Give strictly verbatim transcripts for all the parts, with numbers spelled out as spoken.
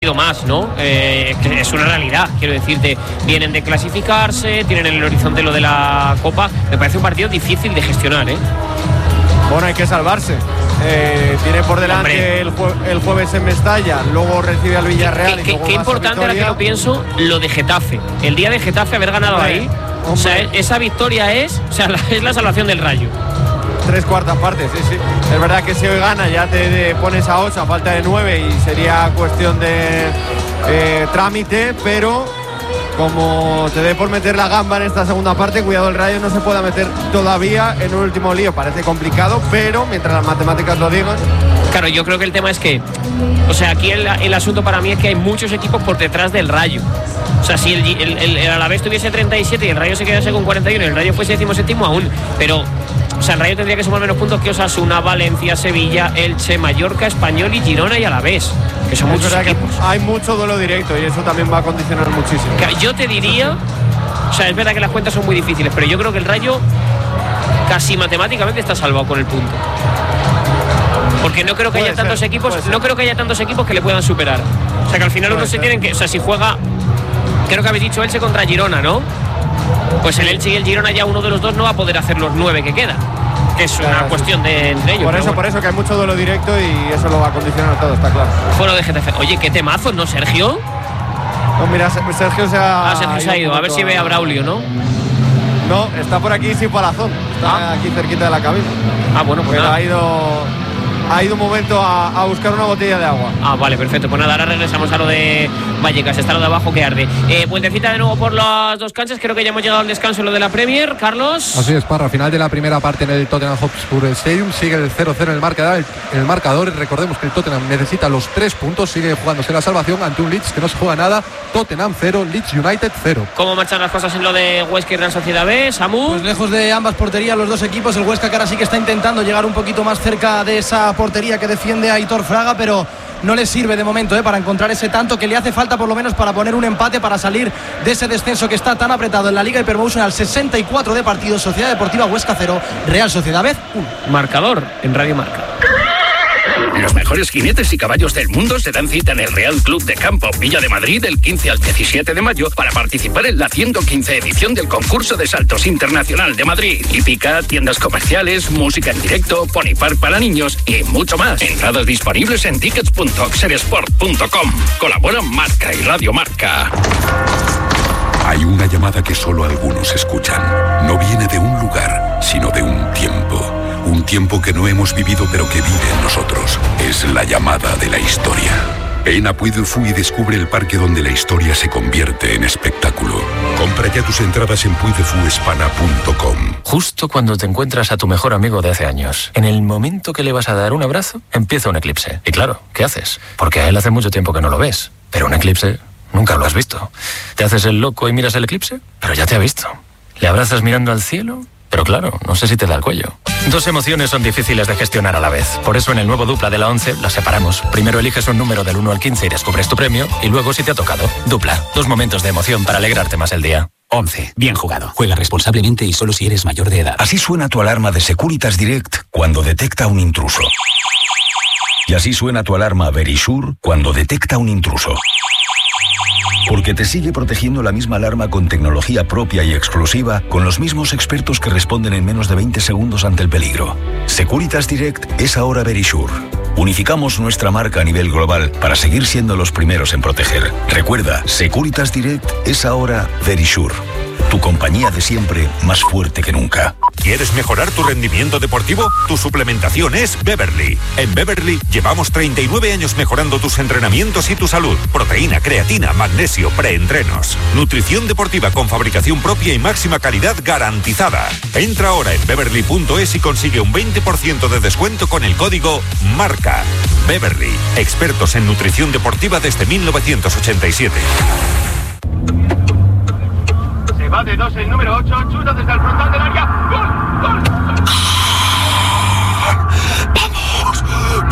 partido más, ¿no? Eh, que es una realidad, quiero decirte, vienen de clasificarse, tienen en el horizonte lo de la Copa. Me parece un partido difícil de gestionar, ¿eh? Bueno, hay que salvarse. Eh, tiene por delante el, jue- el jueves en Mestalla, luego recibe al Villarreal. Qué, y qué, luego qué vas a importante, ahora que Vitoria. lo pienso, lo de Getafe. El día de Getafe haber ganado Hombre, ahí. hombre. O sea, esa victoria es, o sea, la, es la salvación del Rayo. Tres cuartas partes, sí, sí. Es verdad que si hoy gana ya te, te pones a ocho a falta de nueve y sería cuestión de eh, trámite, pero como te dé por meter la gamba en esta segunda parte, cuidado, el Rayo no se pueda meter todavía en un último lío. Parece complicado, pero mientras las matemáticas lo digan. Claro, yo creo que el tema es que, o sea, aquí el, el asunto para mí es que hay muchos equipos por detrás del Rayo. O sea, si el, el, el, el Alavés tuviese treinta y siete y el Rayo se quedase con cuarenta y uno y el Rayo fuese decimoséptimo aún, pero... O sea, el Rayo tendría que sumar menos puntos que Osasuna, Valencia, Sevilla, Elche, Mallorca, Español y Girona y Alavés, que son muchos equipos. Hay mucho duelo directo y eso también va a condicionar muchísimo. Yo te diría, o sea, es verdad que las cuentas son muy difíciles, pero yo creo que el Rayo casi matemáticamente está salvado con el punto. Porque no creo que Puede haya tantos ser, equipos, puede ser. no creo que haya tantos equipos que le puedan superar. O sea, que al final Puede uno se ser. tienen que, o sea, si juega, creo que habéis dicho Elche contra Girona, ¿no? Pues el Elche y el Girona ya uno de los dos no va a poder hacer los nueve que quedan. Que es Claro, una sí. cuestión de entre ellos. Por pero eso, bueno. por eso que hay mucho duelo directo y eso lo va a condicionar todo, está claro. Fuera de Getafe. Oye, qué temazo, ¿no, Sergio? No, mira, Sergio se ha. Ah, Sergio se ha ido. A ver si ve a Braulio, ¿no? No, está por aquí sin Palazón. Está Ah. aquí cerquita de la cabina. Ah, bueno, pues Pero nada. ha ido. Ha ido un momento a, a buscar una botella de agua. Ah, vale, perfecto. Pues nada, ahora regresamos a lo de Vallecas. Está lo de abajo que arde. Eh, Puentecita de nuevo por las dos canchas. Creo que ya hemos llegado al descanso en lo de la Premier. Carlos. Así es, Parra. Final de la primera parte en el Tottenham Hotspur Stadium. Sigue el cero cero en el marcador. En el marcador. Recordemos que el Tottenham necesita los tres puntos. Sigue jugándose la salvación ante un Leeds que no se juega nada. Tottenham cero, Leeds United cero. ¿Cómo marchan las cosas en lo de Huesca y Real Sociedad B? Samu. Pues lejos de ambas porterías los dos equipos. El Huesca que ahora sí que está intentando llegar un poquito más cerca de esa portería que defiende a Aitor Fraga, pero no le sirve de momento ¿eh? para encontrar ese tanto que le hace falta por lo menos para poner un empate, para salir de ese descenso que está tan apretado en la Liga Hypermotion. Al sesenta y cuatro de partido. Sociedad Deportiva Huesca cero, Real Sociedad B uno. Marcador en Radio Marca. Los mejores jinetes y caballos del mundo se dan cita en el Real Club de Campo Villa de Madrid del quince al diecisiete de mayo para participar en la ciento quince edición del concurso de saltos internacional de Madrid. Hípica, tiendas comerciales, música en directo, pony park para niños y mucho más. Entradas disponibles en tickets punto oxeresport punto com. Colaboran Marca y Radio Marca. Hay una llamada que solo algunos escuchan. No viene de un lugar, sino de un tiempo. Un tiempo que no hemos vivido pero que vive en nosotros. Es la llamada de la historia. Ven a Puy du Fou y descubre el parque donde la historia se convierte en espectáculo. Compra ya tus entradas en puy du fou hispana punto com. Justo cuando te encuentras a tu mejor amigo de hace años, en el momento que le vas a dar un abrazo, empieza un eclipse. Y claro, ¿qué haces? Porque a él hace mucho tiempo que no lo ves. Pero un eclipse nunca lo has visto. Te haces el loco y miras el eclipse, pero ya te ha visto. Le abrazas mirando al cielo, pero claro, no sé si te da el cuello. Dos emociones son difíciles de gestionar a la vez. Por eso en el nuevo Dupla de la once las separamos. Primero eliges un número del uno al quince y descubres tu premio. Y luego si te ha tocado. Dupla. Dos momentos de emoción para alegrarte más el día. once. Bien jugado. Juega responsablemente y solo si eres mayor de edad. Así suena tu alarma de Securitas Direct cuando detecta un intruso. Y así suena tu alarma Verisure cuando detecta un intruso. Porque te sigue protegiendo la misma alarma con tecnología propia y exclusiva, con los mismos expertos que responden en menos de veinte segundos ante el peligro. Securitas Direct es ahora Verisure. Unificamos nuestra marca a nivel global para seguir siendo los primeros en proteger. Recuerda, Securitas Direct es ahora Verisure. Tu compañía de siempre, más fuerte que nunca. ¿Quieres mejorar tu rendimiento deportivo? Tu suplementación es Beverly. En Beverly llevamos treinta y nueve años mejorando tus entrenamientos y tu salud. Proteína, creatina, magnesio, preentrenos. Nutrición deportiva con fabricación propia y máxima calidad garantizada. Entra ahora en beverly punto es y consigue un veinte por ciento de descuento con el código MARCA. Beverly, expertos en nutrición deportiva desde mil novecientos ochenta y siete. Va de dos el número ocho, chuta desde el frontal del área. ¡Gol! ¡Gol! ¡Vamos!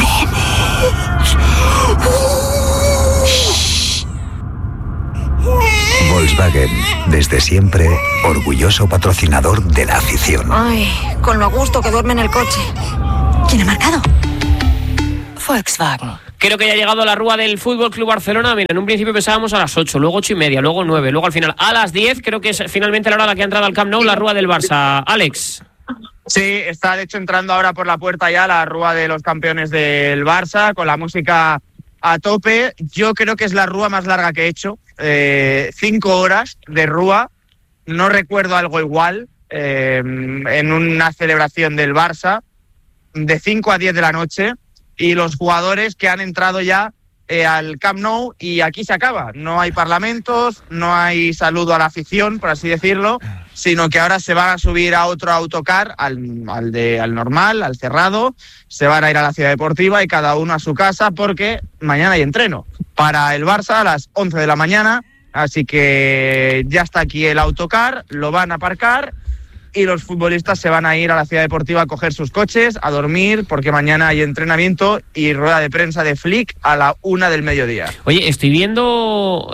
¡Vamos! Volkswagen, desde siempre, orgulloso patrocinador de la afición. Ay, con lo a gusto que duerme en el coche. ¿Quién ha marcado? Volkswagen. Creo que ya ha llegado la rúa del Fútbol Club Barcelona. Mira, en un principio pensábamos a las ocho, luego ocho y media, luego nueve, luego al final a las diez. Creo que es finalmente la hora a la que ha entrado al Camp Nou la rúa del Barça. Alex. Sí, está de hecho entrando ahora por la puerta ya la rúa de los campeones del Barça, con la música a tope. Yo creo que es la rúa más larga que he hecho. Eh, cinco horas de rúa. No recuerdo algo igual eh, en una celebración del Barça, de cinco a diez de la noche. Y los jugadores que han entrado ya eh, al Camp Nou, y aquí se acaba. No hay parlamentos, no hay saludo a la afición, por así decirlo, sino que ahora se van a subir a otro autocar, al, al, de, al normal, al cerrado, se van a ir a la ciudad deportiva y cada uno a su casa, porque mañana hay entreno para el Barça a las once de la mañana, así que ya está aquí el autocar, lo van a aparcar y los futbolistas se van a ir a la ciudad deportiva a coger sus coches, a dormir, porque mañana hay entrenamiento y rueda de prensa de Flick a la una del mediodía. Oye, estoy viendo,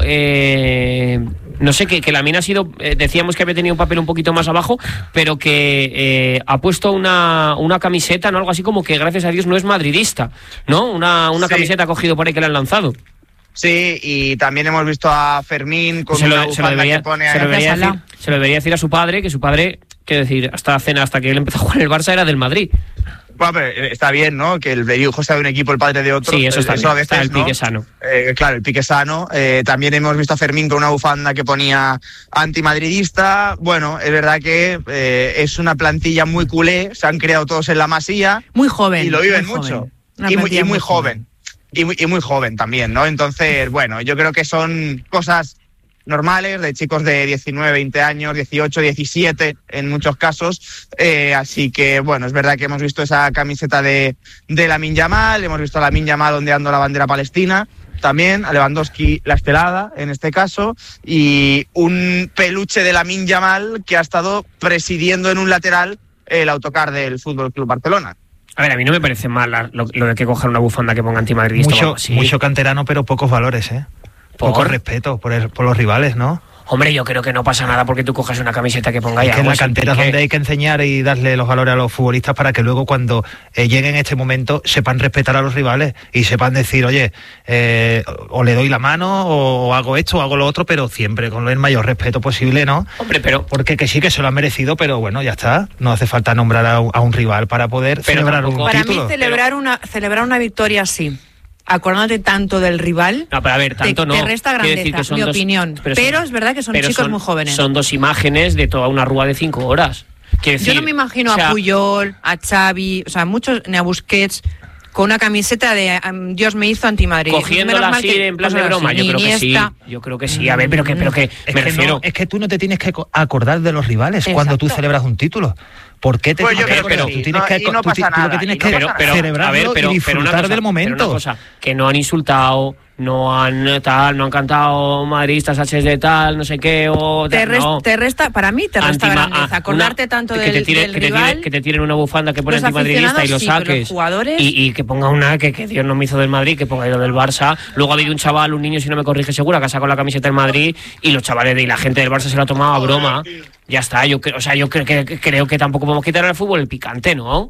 eh, no sé, que, que Lamine ha sido, eh, decíamos que había tenido un papel un poquito más abajo, pero que eh, ha puesto una, una camiseta, ¿no? Algo así como que gracias a Dios no es madridista, ¿no? Una, una sí. camiseta ha cogido por ahí que le han lanzado. Sí, y también hemos visto a Fermín con se lo, una bufanda se lo debería, que pone... Se lo, debería decir, se lo debería decir a su padre, que su padre... Quiero decir, hasta la cena, hasta que él empezó a jugar en el Barça, era del Madrid. Bueno, pero está bien, ¿no? Que el hijo sea de un equipo, el padre de otro. Sí, eso está eso bien. A veces, está el ¿no? pique sano. Eh, claro, el pique sano. Eh, también hemos visto a Fermín con una bufanda que ponía antimadridista. Bueno, es verdad que eh, es una plantilla muy culé. Se han creado todos en la Masía. Muy joven. Y lo viven muy mucho. Joven. Y muy, y muy joven. joven. Y muy, y muy joven también, ¿no? Entonces, bueno, yo creo que son cosas normales, de chicos de diecinueve, veinte años, dieciocho, diecisiete en muchos casos, eh, así que bueno, es verdad que hemos visto esa camiseta de, de Lamine Yamal, hemos visto a Lamine Yamal ondeando la bandera palestina, también a Lewandowski la estelada en este caso, y un peluche de Lamine Yamal que ha estado presidiendo en un lateral el autocar del Fútbol Club Barcelona. A ver, a mí no me parece mal la, lo, lo de que coger una bufanda que ponga antimadridista. Mucho, mucho canterano, pero pocos valores, ¿eh? ¿Por? Poco respeto por, el, por los rivales, ¿no? Hombre, yo creo que no pasa nada porque tú cojas una camiseta que ponga es ya. Que en la cantera es donde hay que enseñar y darle los valores a los futbolistas para que luego cuando eh, lleguen este momento sepan respetar a los rivales y sepan decir, oye, eh, o le doy la mano o hago esto o hago lo otro, pero siempre con el mayor respeto posible, ¿no? Hombre, pero... Porque que sí que se lo han merecido, pero bueno, ya está. No hace falta nombrar a un, a un rival para poder pero celebrar tampoco, un para título. Para mí celebrar, pero... una, celebrar una victoria así, acordándote tanto del rival, no, pero a ver, tanto te, no. te resta grandeza, mi dos, opinión. Pero, pero son, es verdad que son chicos son, muy jóvenes. Son dos imágenes de toda una rúa de cinco horas. Quiero decir, yo no me imagino o sea, a Puyol, a Xavi, o sea, muchos, ni a Busquets, con una camiseta de um, Dios me hizo antimadrid. Cogiéndola así que, en plan de broma, yo creo que sí. Yo creo que sí. A ver, pero que, pero que es me que refiero. No, es que tú no te tienes que acordar de los rivales. Exacto. Cuando tú celebras un título. ¿Por qué te pues tienes que pero, sí. tú tienes no, que y no tú, pasa tú, nada, tú lo que tienes no que pero, pero, celebrarlo a ver, pero, y disfrutar pero una cosa, del momento. Pero una cosa, que no han insultado, no han tal, no han cantado madridistas H de tal, no sé qué o te, tal, rest, no. te resta, para mí te resta Antima, grandeza, acordarte una, tanto que del, te tire, del que rival. Te tire, que te tiren una bufanda que pone antimadridista y lo sí, saques. Los jugadores... y, y que ponga una que, que Dios no me hizo del Madrid, que ponga lo del Barça. Luego ha habido un chaval, un niño, si no me corrige segura, que ha sacado la camiseta del Madrid y los chavales y la gente del Barça se lo ha tomado a broma. Ya está, yo, o sea, yo creo que, que, creo que tampoco podemos quitar al fútbol el picante, ¿no?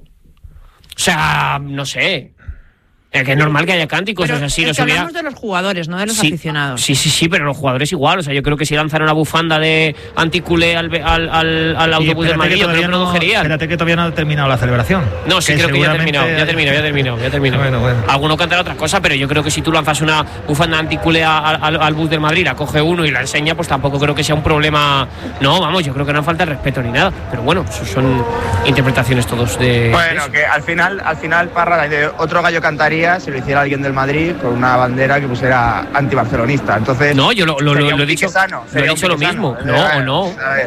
O sea, no sé. Que es normal que haya cánticos. Pero o sea, si es nos que hubiera... hablamos de los jugadores, no de los sí, aficionados. Sí, sí, sí, pero los jugadores igual. O sea, yo creo que si lanzan una bufanda de anticulé al, al, al, al autobús del Madrid, yo creo que no cogerían. Espérate que todavía no ha terminado la celebración. No, sí, que creo que ya ha terminado, ya ha terminado, ya ha terminado, ya ha terminado. Bueno, bueno. Alguno cantará otra cosa, pero yo creo que si tú lanzas una bufanda anticulé al, al, al bus del Madrid, la coge uno y la enseña, pues tampoco creo que sea un problema. No, vamos, yo creo que no falta el respeto ni nada. Pero bueno, eso son interpretaciones todos de. Bueno, de que al final, al final, Parra, otro gallo cantaría si lo hiciera alguien del Madrid con una bandera que pusiera antibarcelonista. Entonces, no, yo lo, lo, lo, lo he dicho, sano, lo he dicho lo mismo. Sano, no, o no.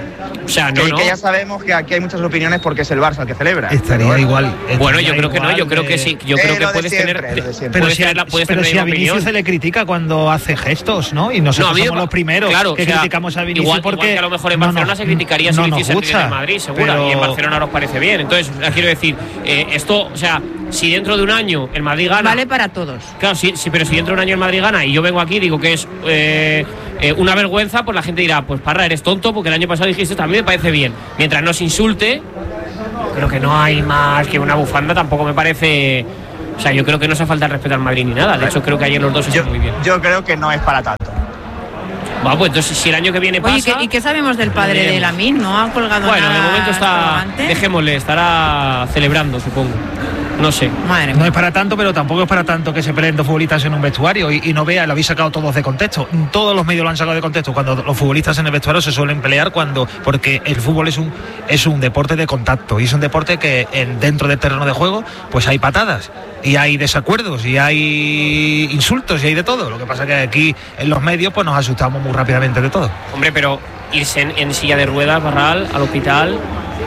O sea, no, que, no. que ya sabemos que aquí hay muchas opiniones porque es el Barça el que celebra. Estaría bueno, igual. Estaría bueno, yo creo igual que no, yo creo que sí. Yo eh, creo que puedes siempre, tener. Pero puedes si, tener la, puedes pero tener si a opinión. Vinicius se le critica cuando hace gestos, ¿no? Y nosotros no, somos los primeros claro, que o sea, criticamos a Vinicius igual, porque igual que a lo mejor en Barcelona no nos, se criticaría no si lo hiciese en Madrid, seguro. Pero... Y en Barcelona ahora os parece bien. Entonces, quiero decir, eh, esto, o sea, si dentro de un año el Madrid gana. Vale para todos. Claro, sí, sí, pero si dentro de un año el Madrid gana y yo vengo aquí y digo que es eh, eh, una vergüenza, pues la gente dirá, pues Parra, eres tonto porque el año pasado dijiste esto, a mí me parece bien. Mientras no se insulte, creo que no hay más que una bufanda, tampoco me parece O sea, yo creo que no hace falta respetar al Madrid ni nada. De hecho, creo que ayer los dos están muy bien. Yo creo que no es para tanto. Va, pues entonces si el año que viene pasa... Oye, ¿y qué, ¿y qué sabemos del padre de Lamine? ¿No ha colgado bueno, nada? Bueno, de momento está... relevante? Dejémosle, estará celebrando, supongo. No sé. Madre no es para tanto, pero tampoco es para tanto que se peleen dos futbolistas en un vestuario y, y no vea, lo habéis sacado todos de contexto. Todos los medios lo han sacado de contexto. Cuando los futbolistas en el vestuario se suelen pelear cuando porque el fútbol es un es un deporte de contacto y es un deporte que en, dentro del terreno de juego pues hay patadas y hay desacuerdos y hay insultos y hay de todo. Lo que pasa es que aquí en los medios pues nos asustamos muy rápidamente de todo. Hombre, pero irse en, en silla de ruedas, Barral, al hospital...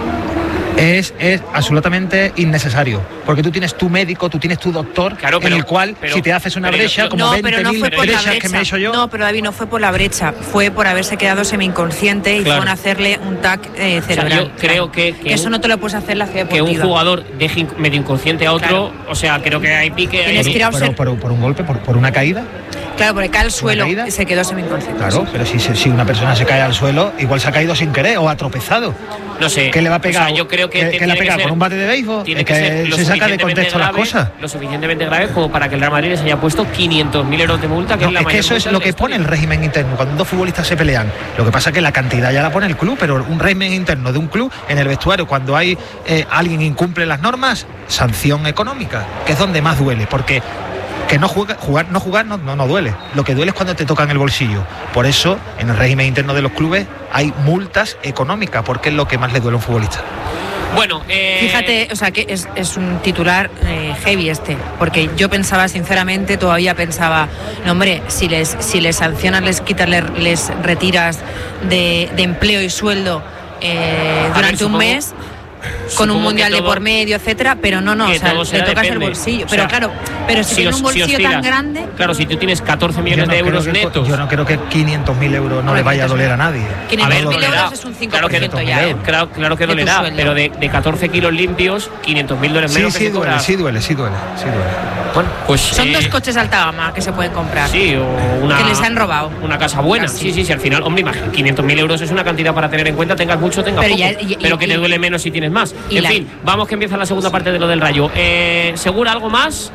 Es, es absolutamente innecesario, porque tú tienes tu médico, tú tienes tu doctor, claro, pero, en el cual pero, si te haces una brecha, como no, veinte mil no brechas que me he hecho yo... No, pero David, no fue por la brecha, fue por haberse quedado semi-inconsciente y claro. fueron a hacerle un tac eh, cerebral. O sea, yo creo claro. que, que... que eso no te lo puedes hacer en la ciudad deportiva. Que un jugador deje medio inconsciente a otro, claro. O sea, creo que hay pique... Tienes hay... que ir a por, por, por un golpe, por, por una caída... Claro, porque cae al suelo y se quedó semi-inconsciente. Claro, pero si, si una persona se cae al suelo, igual se ha caído sin querer o ha tropezado. No sé. ¿Qué le va a pegar? O sea, yo creo que, ¿Qué, ¿qué le ha pegado? ¿Con un bate de béisbol? Tiene es que, que ser se saca de contexto grave, las cosas. Lo suficientemente grave como para que el Real Madrid les haya puesto quinientos mil euros de multa. Que no, es la es que eso es lo que pone el régimen interno. Cuando dos futbolistas se pelean, lo que pasa es que la cantidad ya la pone el club, pero un régimen interno de un club en el vestuario, cuando hay eh, alguien incumple las normas, sanción económica, que es donde más duele, porque que no juega, jugar, no jugar no, no, no duele. Lo que duele es cuando te tocan el bolsillo. Por eso, en el régimen interno de los clubes hay multas económicas, porque es lo que más le duele a un futbolista. Bueno, eh... fíjate, o sea que es, es un titular eh, heavy este, porque yo pensaba sinceramente, todavía pensaba, no hombre, si les si les sancionas, les quitas, les, les retiras de, de empleo y sueldo eh, durante ver, supongo... un mes. Con un mundial todo, de por medio, etcétera, pero no, no, o sea, le tocas depende. el bolsillo. Pero o sea, claro, pero si, si tienes un bolsillo si tan grande. Claro, si tú tienes catorce millones no de euros que, netos. Yo no creo que quinientos mil euros no le vaya a doler a nadie. quinientos mil euros es un cinco por ciento claro que, ya, ¿eh? Claro, claro que dolerá, pero de, de catorce kilos limpios, quinientos mil dólares menos. Sí, que sí, duele, cobra. sí duele, sí duele, sí duele. Bueno, pues. Son eh, dos coches de alta gama que se pueden comprar. Sí, o una. Que les han robado. Una casa buena. Casi. Sí, sí, sí, al final, hombre, imagínate, quinientos mil euros es una cantidad para tener en cuenta, tengas mucho, tengas pero poco. Ya, y, pero y, que te duele menos si tienes más. En la, fin, vamos que empieza la segunda parte de lo del Rayo. Eh, ¿Segura algo más?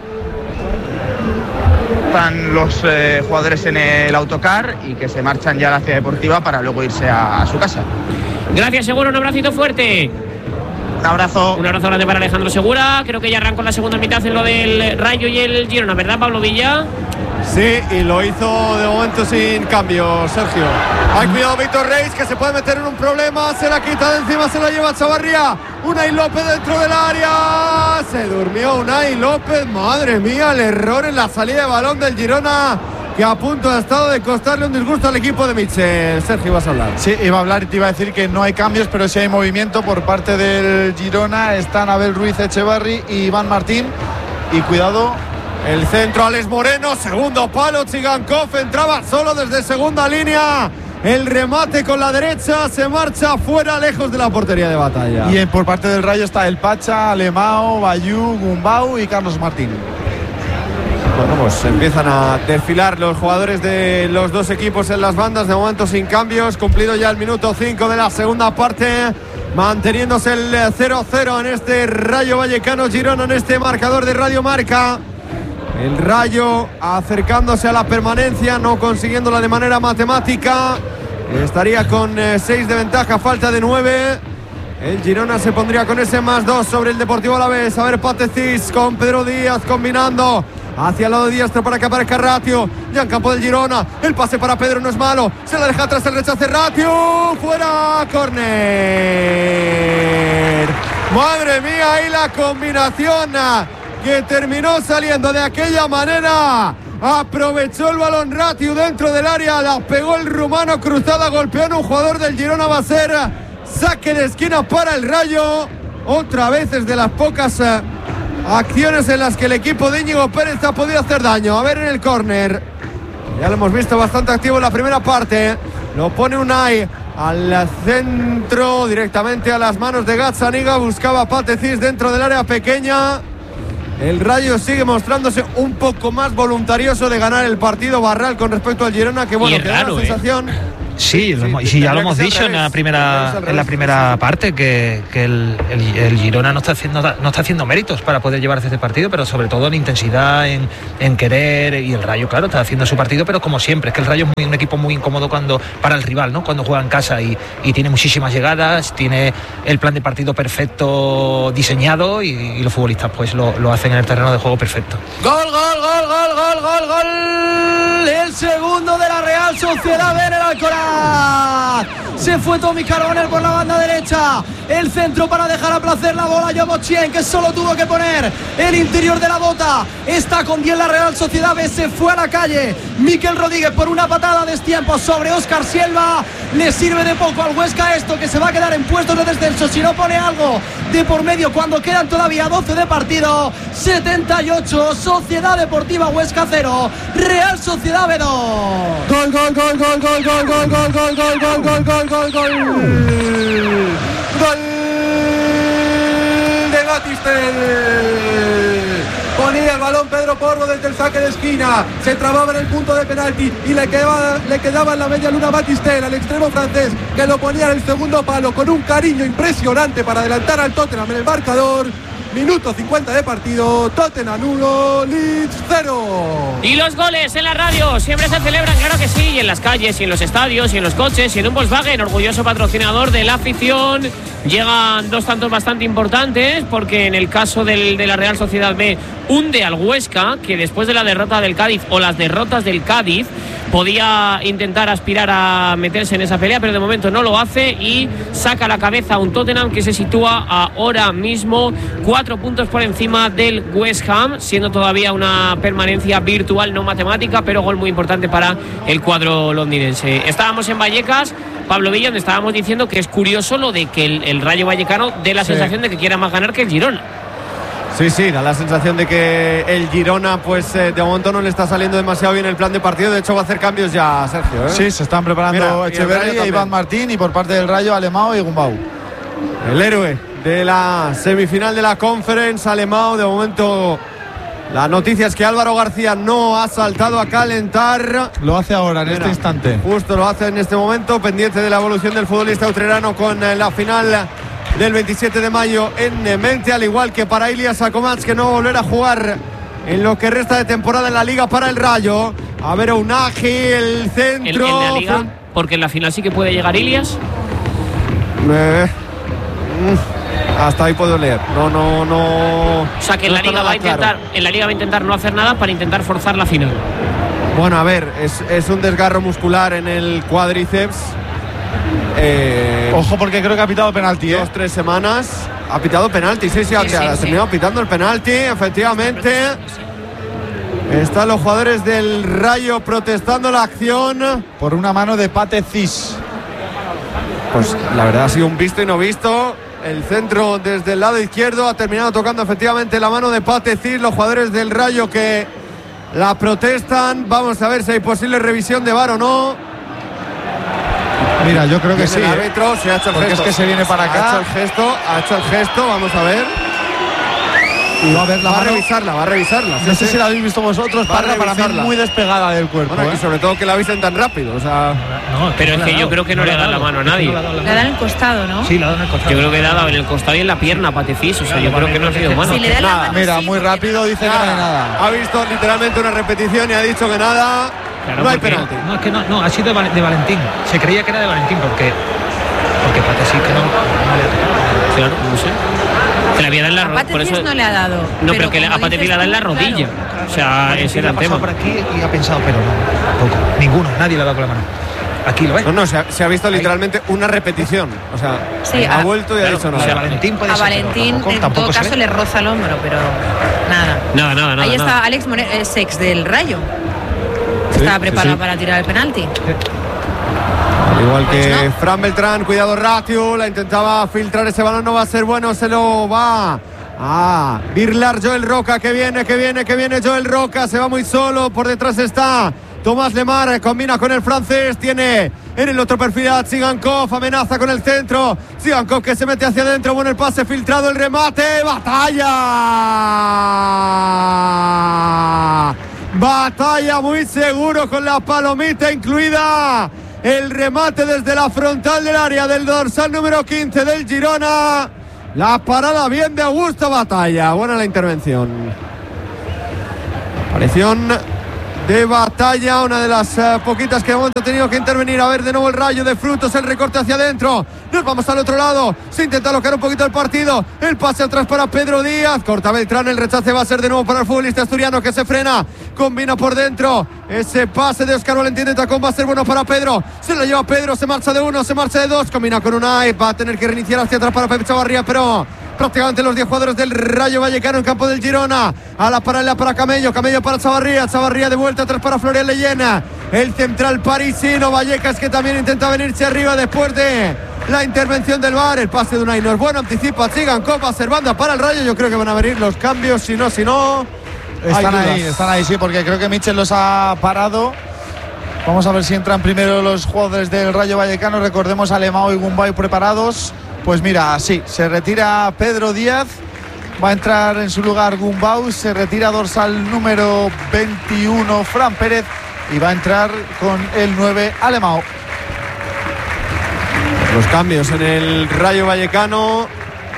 Están los eh, jugadores en el autocar y que se marchan ya a la ciudad deportiva para luego irse a, a su casa. Gracias, Segura, un abracito fuerte. Un abrazo. Un abrazo grande para Alejandro Segura. Creo que ya arrancó la segunda mitad en lo del Rayo y el Girona, ¿verdad, Pablo Villa? Sí, y lo hizo de momento sin cambio, Sergio. Hay cuidado Víctor Reis, que se puede meter en un problema. Se la quita de encima, se la lleva Chavarría. Unai López dentro del área. Se durmió Unai López. Madre mía, el error en la salida de balón del Girona, que a punto ha estado de costarle un disgusto al equipo de Michel. Sergio, vas a hablar. Sí, iba a hablar y te iba a decir que no hay cambios, pero sí hay movimiento por parte del Girona. Están Abel Ruiz Echevarri y Iván Martín. Y cuidado. El centro, Alex Moreno, segundo palo, Chigankov entraba solo desde segunda línea. El remate con la derecha, se marcha fuera, lejos de la portería de Batalla. Y por parte del Rayo está el Pacha, Alemao, Bayú, Gumbau y Carlos Martín. Bueno, pues empiezan a desfilar los jugadores de los dos equipos en las bandas, de momento sin cambios, cumplido ya el minuto cinco de la segunda parte, manteniéndose el cero cero en este Rayo Vallecano Girona, en este marcador de Radio Marca. El Rayo acercándose a la permanencia, no consiguiéndola de manera matemática. Estaría con seis eh, de ventaja, falta de nueve. El Girona se pondría con ese más dos sobre el Deportivo Alavés. A ver, Patecís con Pedro Díaz combinando hacia el lado diestro para que aparezca Ratio. Ya en campo del Girona, el pase para Pedro no es malo. Se la deja atrás el rechace Ratio. Fuera, córner. Madre mía, ahí la combinación que terminó saliendo de aquella manera. Aprovechó el balón Ratio dentro del área, la pegó el rumano, cruzada, golpeando a un jugador del Girona. Va a ser saque de esquina para el Rayo. Otra vez es de las pocas uh, acciones en las que el equipo de Íñigo Pérez ha podido hacer daño. A ver en el córner, ya lo hemos visto bastante activo en la primera parte. Lo pone Unai al centro, directamente a las manos de Gazzaniga. Buscaba Patecís dentro del área pequeña. El Rayo sigue mostrándose un poco más voluntarioso de ganar el partido, Barral, con respecto al Girona, que bueno, que da la sensación. ¿Eh? Sí, lo hemos- y sí, ya lo hemos dicho en la primera en la primera parte que, que el, el- el Girona no está haciendo no está haciendo méritos para poder llevarse este partido, pero sobre todo en intensidad, en, en querer, y el Rayo, claro, está haciendo su partido, pero como siempre, es que el Rayo es muy- un equipo muy incómodo cuando para el rival, ¿no? Cuando juega en casa y, y tiene muchísimas llegadas, tiene el plan de partido perfecto diseñado y, y los futbolistas pues lo, lo hacen en el terreno de juego perfecto. Gol, gol, gol, gol, gol, gol, gol. El segundo de la Real Sociedad B en el Alcoraz. Se fue Tommy Carbonell por la banda derecha. El centro para dejar a placer la bola. Yomochien, que solo tuvo que poner el interior de la bota. Está con diez la Real Sociedad B. Se fue a la calle Miquel Rodríguez por una patada a destiempo sobre Óscar Silva. Le sirve de poco al Huesca esto, que se va a quedar en puestos de descenso si no pone algo de por medio cuando quedan todavía doce de partido. setenta y ocho, Sociedad Deportiva Huesca cero, Real Sociedad B dos. Gol, gol, gol, gol, gol, gol, gol, gol, gol, gol, gol, gol, gol, gol, gol. Gol de Batistel. Ponía el balón Pedro Porro desde el saque de esquina, se trababa en el punto de penalti y le quedaba, le quedaba en la media luna Batistel, al extremo francés, que lo ponía en el segundo palo con un cariño impresionante para adelantar al Tottenham en el marcador. Minuto cincuenta de partido, Tottenham uno, Leeds cero. Y los goles en la radio siempre se celebran, claro que sí, y en las calles, y en los estadios, y en los coches, y en un Volkswagen, orgulloso patrocinador de la afición. Llegan dos tantos bastante importantes, porque en el caso del, de la Real Sociedad B hunde al Huesca, que después de la derrota del Cádiz o las derrotas del Cádiz podía intentar aspirar a meterse en esa pelea, pero de momento no lo hace y saca la cabeza a un Tottenham que se sitúa ahora mismo cuatro puntos por encima del West Ham, siendo todavía una permanencia virtual, no matemática, pero gol muy importante para el cuadro londinense. Estábamos en Vallecas, Pablo Villa, donde estábamos diciendo que es curioso lo de que el, el Rayo Vallecano dé la Sí. sensación de que quiera más ganar que el Girona. Sí, sí, da la sensación de que el Girona, pues eh, de momento no le está saliendo demasiado bien el plan de partido. De hecho, va a hacer cambios ya, Sergio, ¿eh? Sí, se están preparando Mira, y el Rayo Echeverri, también. Iván Martín, y por parte del Rayo, Alemão y Gumbau. El héroe de la semifinal de la Conference, Alemão. De momento, la noticia es que Álvaro García no ha saltado a calentar. Lo hace ahora, en Mira, este instante. Justo lo hace en este momento, pendiente de la evolución del futbolista utrerano con eh, la final del veintisiete de mayo en mente, al igual que para Ilias Akomats, que no volverá a jugar en lo que resta de temporada en la Liga para el Rayo. A ver, Unagi, el En, centro. en la Liga, porque en la final sí que puede llegar Ilias. Eh, mm, hasta ahí puedo leer. No, no, no. O sea que en no la está Liga va a nada claro. intentar, en la Liga va a intentar no hacer nada para intentar forzar la final. Bueno, a ver, es, es un desgarro muscular en el cuádriceps. Eh, Ojo, porque creo que ha pitado penalti, ¿eh? Dos, tres semanas. Ha pitado penalti, sí, sí, ha, Sí, sí, ha sí. terminado pitando el penalti, efectivamente. Están los jugadores del Rayo protestando la acción. Por una mano de Pate Cis. Pues la verdad ha sido un visto y no visto. El centro desde el lado izquierdo ha terminado tocando efectivamente la mano de Pate Cis. Los jugadores del Rayo que la protestan. Vamos a ver si hay posible revisión de V A R o no. Mira, yo creo que Viene sí. el ¿eh? árbitro, se ha hecho el Porque gesto. es que se viene para Ha acá. hecho el gesto, ha hecho el gesto, vamos a ver. Y va a ver la Va a mano. revisarla, va a revisarla. No sí, sé sí. si la habéis visto vosotros, Va a Parra, para mí revisarla. muy despegada del cuerpo. Bueno, ¿eh? y sobre todo que la avisen tan rápido. O sea, No, Pero es no que le ha yo dado, creo que no, le le ha dan la dado, mano a es que nadie. no le ha dado la Le dan mano. el costado, ¿no? Sí, le ha dado en el costado. Yo creo que le ha dado en el costado y en la pierna a Patecís. O sea, yo creo que no ha sido mano. Si le dan la Nada, mano, Mira, sí, muy porque- rápido dice que no hay nada. ha visto literalmente una repetición y ha dicho que nada. Claro, no hay porque- penalti. No, es que no, no, ha sido de, Val- de Valentín. Se creía que era de Valentín porque. Porque Pate sí que no, no le ha tocado. Claro, no sé. Que le había dado en la A rodilla. Por eso. Patecís no le ha dado. No, pero que le- como a Patecís dices le ha dado en la tú, rodilla. claro. O sea, ese era ha el pasado tema. por aquí y ha pensado, pero no, tampoco. Ninguno, nadie le ha dado con la mano. Aquí lo ves. No, no, se ha, se ha visto literalmente una repetición. O sea, Sí, ha a- vuelto y ha claro, dicho o no. sea, Valentín puede A ser, pero Valentín, tampoco- en tampoco todo se caso, ve. le roza el hombro, pero nada. Nada, nada, nada. Ahí nada. está Alex Moreno, es ex del Rayo. Estaba preparado sí. para tirar el penalti. Al igual que Pues no. Fran Beltrán, cuidado Ratio, la intentaba filtrar ese balón, no va a ser bueno, se lo va a birlar Joel Roca, que viene, que viene, que viene Joel Roca, se va muy solo, por detrás está Tomás Lemar, combina con el francés, tiene en el otro perfil a Tsigankov, amenaza con el centro, Tsigankov que se mete hacia adentro, bueno el pase filtrado, el remate, batalla, batalla muy seguro con la palomita incluida el remate desde la frontal del área del dorsal número quince del Girona. La parada bien de Augusto Batalla. Buena la intervención. Aparición de Batalla, una de las uh, poquitas que de momento ha tenido que intervenir. A ver de nuevo el Rayo de Frutos, el recorte hacia adentro. Nos vamos al otro lado. Se intenta alocar un poquito el partido. El pase atrás para Pedro Díaz. Corta Beltrán, el rechace va a ser de nuevo para el futbolista asturiano que se frena. Combina por dentro. Ese pase de Óscar Valentín de tacón va a ser bueno para Pedro. Se lo lleva Pedro, se marcha de uno, se marcha de dos. Combina con Unai, va a tener que reiniciar hacia atrás para Pepe Chavarría, pero prácticamente los diez jugadores del Rayo Vallecano en campo del Girona. A la paralela para Camello, Camello para Chavarría, Chavarría de vuelta atrás para Florian Leyena. El central parisino Vallecas, que también intenta venirse arriba después de la intervención del V A R. El pase de Unai no es bueno, anticipa Chigan Copa, Cervanda para el Rayo. Yo creo que van a venir los cambios, si no, si no están ahí, están ahí, sí, porque creo que Michel los ha parado. Vamos a ver si entran primero los jugadores del Rayo Vallecano. Recordemos a Alemão y Gumbau preparados. Pues mira, sí, se retira Pedro Díaz, va a entrar en su lugar Gumbau, se retira dorsal número veintiuno Fran Pérez y va a entrar con el nueve Alemão. Los cambios en el Rayo Vallecano.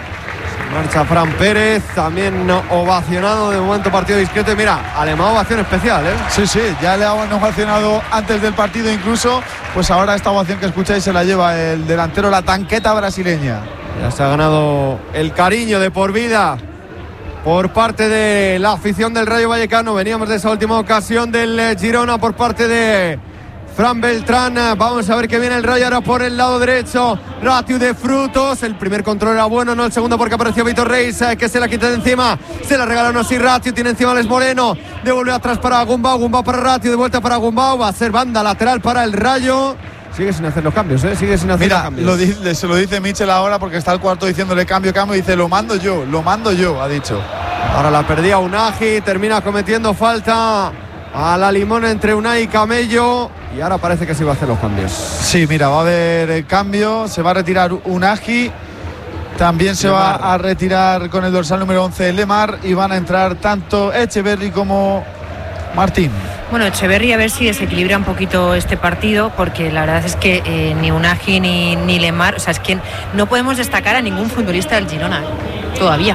Marcha Fran Pérez, también ovacionado, de momento partido discreto. Y mira, Alemão ovación especial, ¿eh? Sí, sí, ya le han ovacionado antes del partido incluso. Pues ahora esta ovación que escucháis se la lleva el delantero, la tanqueta brasileña. Ya se ha ganado el cariño de por vida por parte de la afición del Rayo Vallecano. Veníamos de esa última ocasión del Girona por parte de Fran Beltrán. Vamos a ver que viene el Rayo ahora por el lado derecho. Ratiu de Frutos. El primer control era bueno, no el segundo, porque apareció Vitor Reis, eh, que se la quita de encima. Se la regalaron así Ratiu. Tiene encima Les Moreno. Devuelve atrás para Gumbau. Gumbau para Ratiu. De vuelta para Gumbau. Va a ser banda lateral para el Rayo. Sigue sin hacer los cambios, ¿eh? Sigue sin hacer Mira, los cambios. Lo dice, se lo dice Michel ahora porque está el cuarto diciéndole cambio, cambio. Dice, lo mando yo, lo mando yo, ha dicho. Ahora la perdía Unai. Termina cometiendo falta a la limona entre Unai y Camello. Y ahora parece que sí va a hacer los cambios. Sí, mira, va a haber el cambio. Se va a retirar Unai. También se Lemar. va a retirar con el dorsal número once Lemar. Y van a entrar tanto Echeverri como Martín. Bueno, Echeverri a ver si desequilibra un poquito este partido, porque la verdad es que eh, ni Unai ni, ni Lemar, o sea, es que no podemos destacar a ningún futbolista del Girona, ¿eh? Todavía.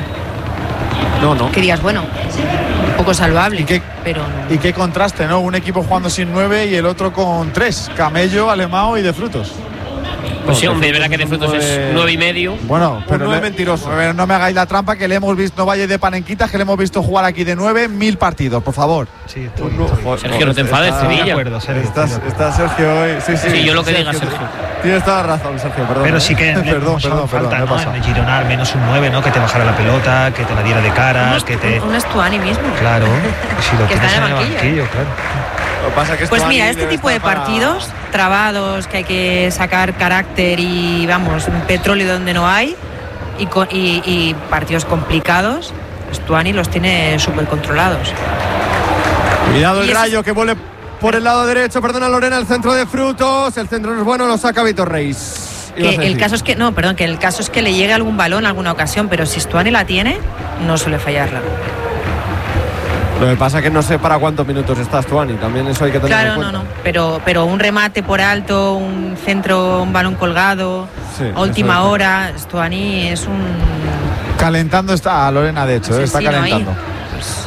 No, no. Que digas, bueno, un poco salvable, ¿Y qué, pero no. Y qué contraste, ¿no? Un equipo jugando sin nueve y el otro con tres. Camello, Alemão y de Frutos. Pues sí, hombre, es verdad que de Frutos es nueve y medio. Bueno, pero no es mentiroso. Pero no me hagáis la trampa que le hemos visto, no vayáis de panenquitas, que le hemos visto jugar aquí de nueve mil partidos, por favor. Sí, estoy, no, estoy. Sergio, no te enfades, Sevilla. De acuerdo, Sergio. Estás, está Sergio hoy. Sí, sí, sí, yo lo que Sergio, diga, Sergio. Tienes toda la razón, Sergio, perdón. Pero sí que perdón, le perdón, perdón, perdón, falta, perdón, ¿no? En el Girona al menos un nueve, ¿no? Que te bajara la pelota, que te la diera de cara, un, que te. Un Stuani mismo. Claro, si lo que tienes está en el banquillo, banquillo, ¿eh? claro. Pasa que pues mira, este debe tipo de para... partidos trabados, que hay que sacar carácter y, vamos, petróleo donde no hay, y, con, y, y partidos complicados, Stuani los tiene súper controlados. Cuidado el y Rayo, es... que vuelve por el lado derecho, perdona Lorena, el centro de Frutos, el centro no es bueno, lo saca Vitor Reis. Que el caso es que, no, perdón, que el caso es que le llegue algún balón en alguna ocasión, pero si Stuani la tiene, no suele fallarla. Lo que pasa es que no sé para cuántos minutos está Stuani, también eso hay que tener claro, en cuenta. Claro, no, no, pero, pero un remate por alto, un centro, un balón colgado, sí, a última hora, Stuani es un... Calentando está Lorena, de hecho, está calentando. Pues...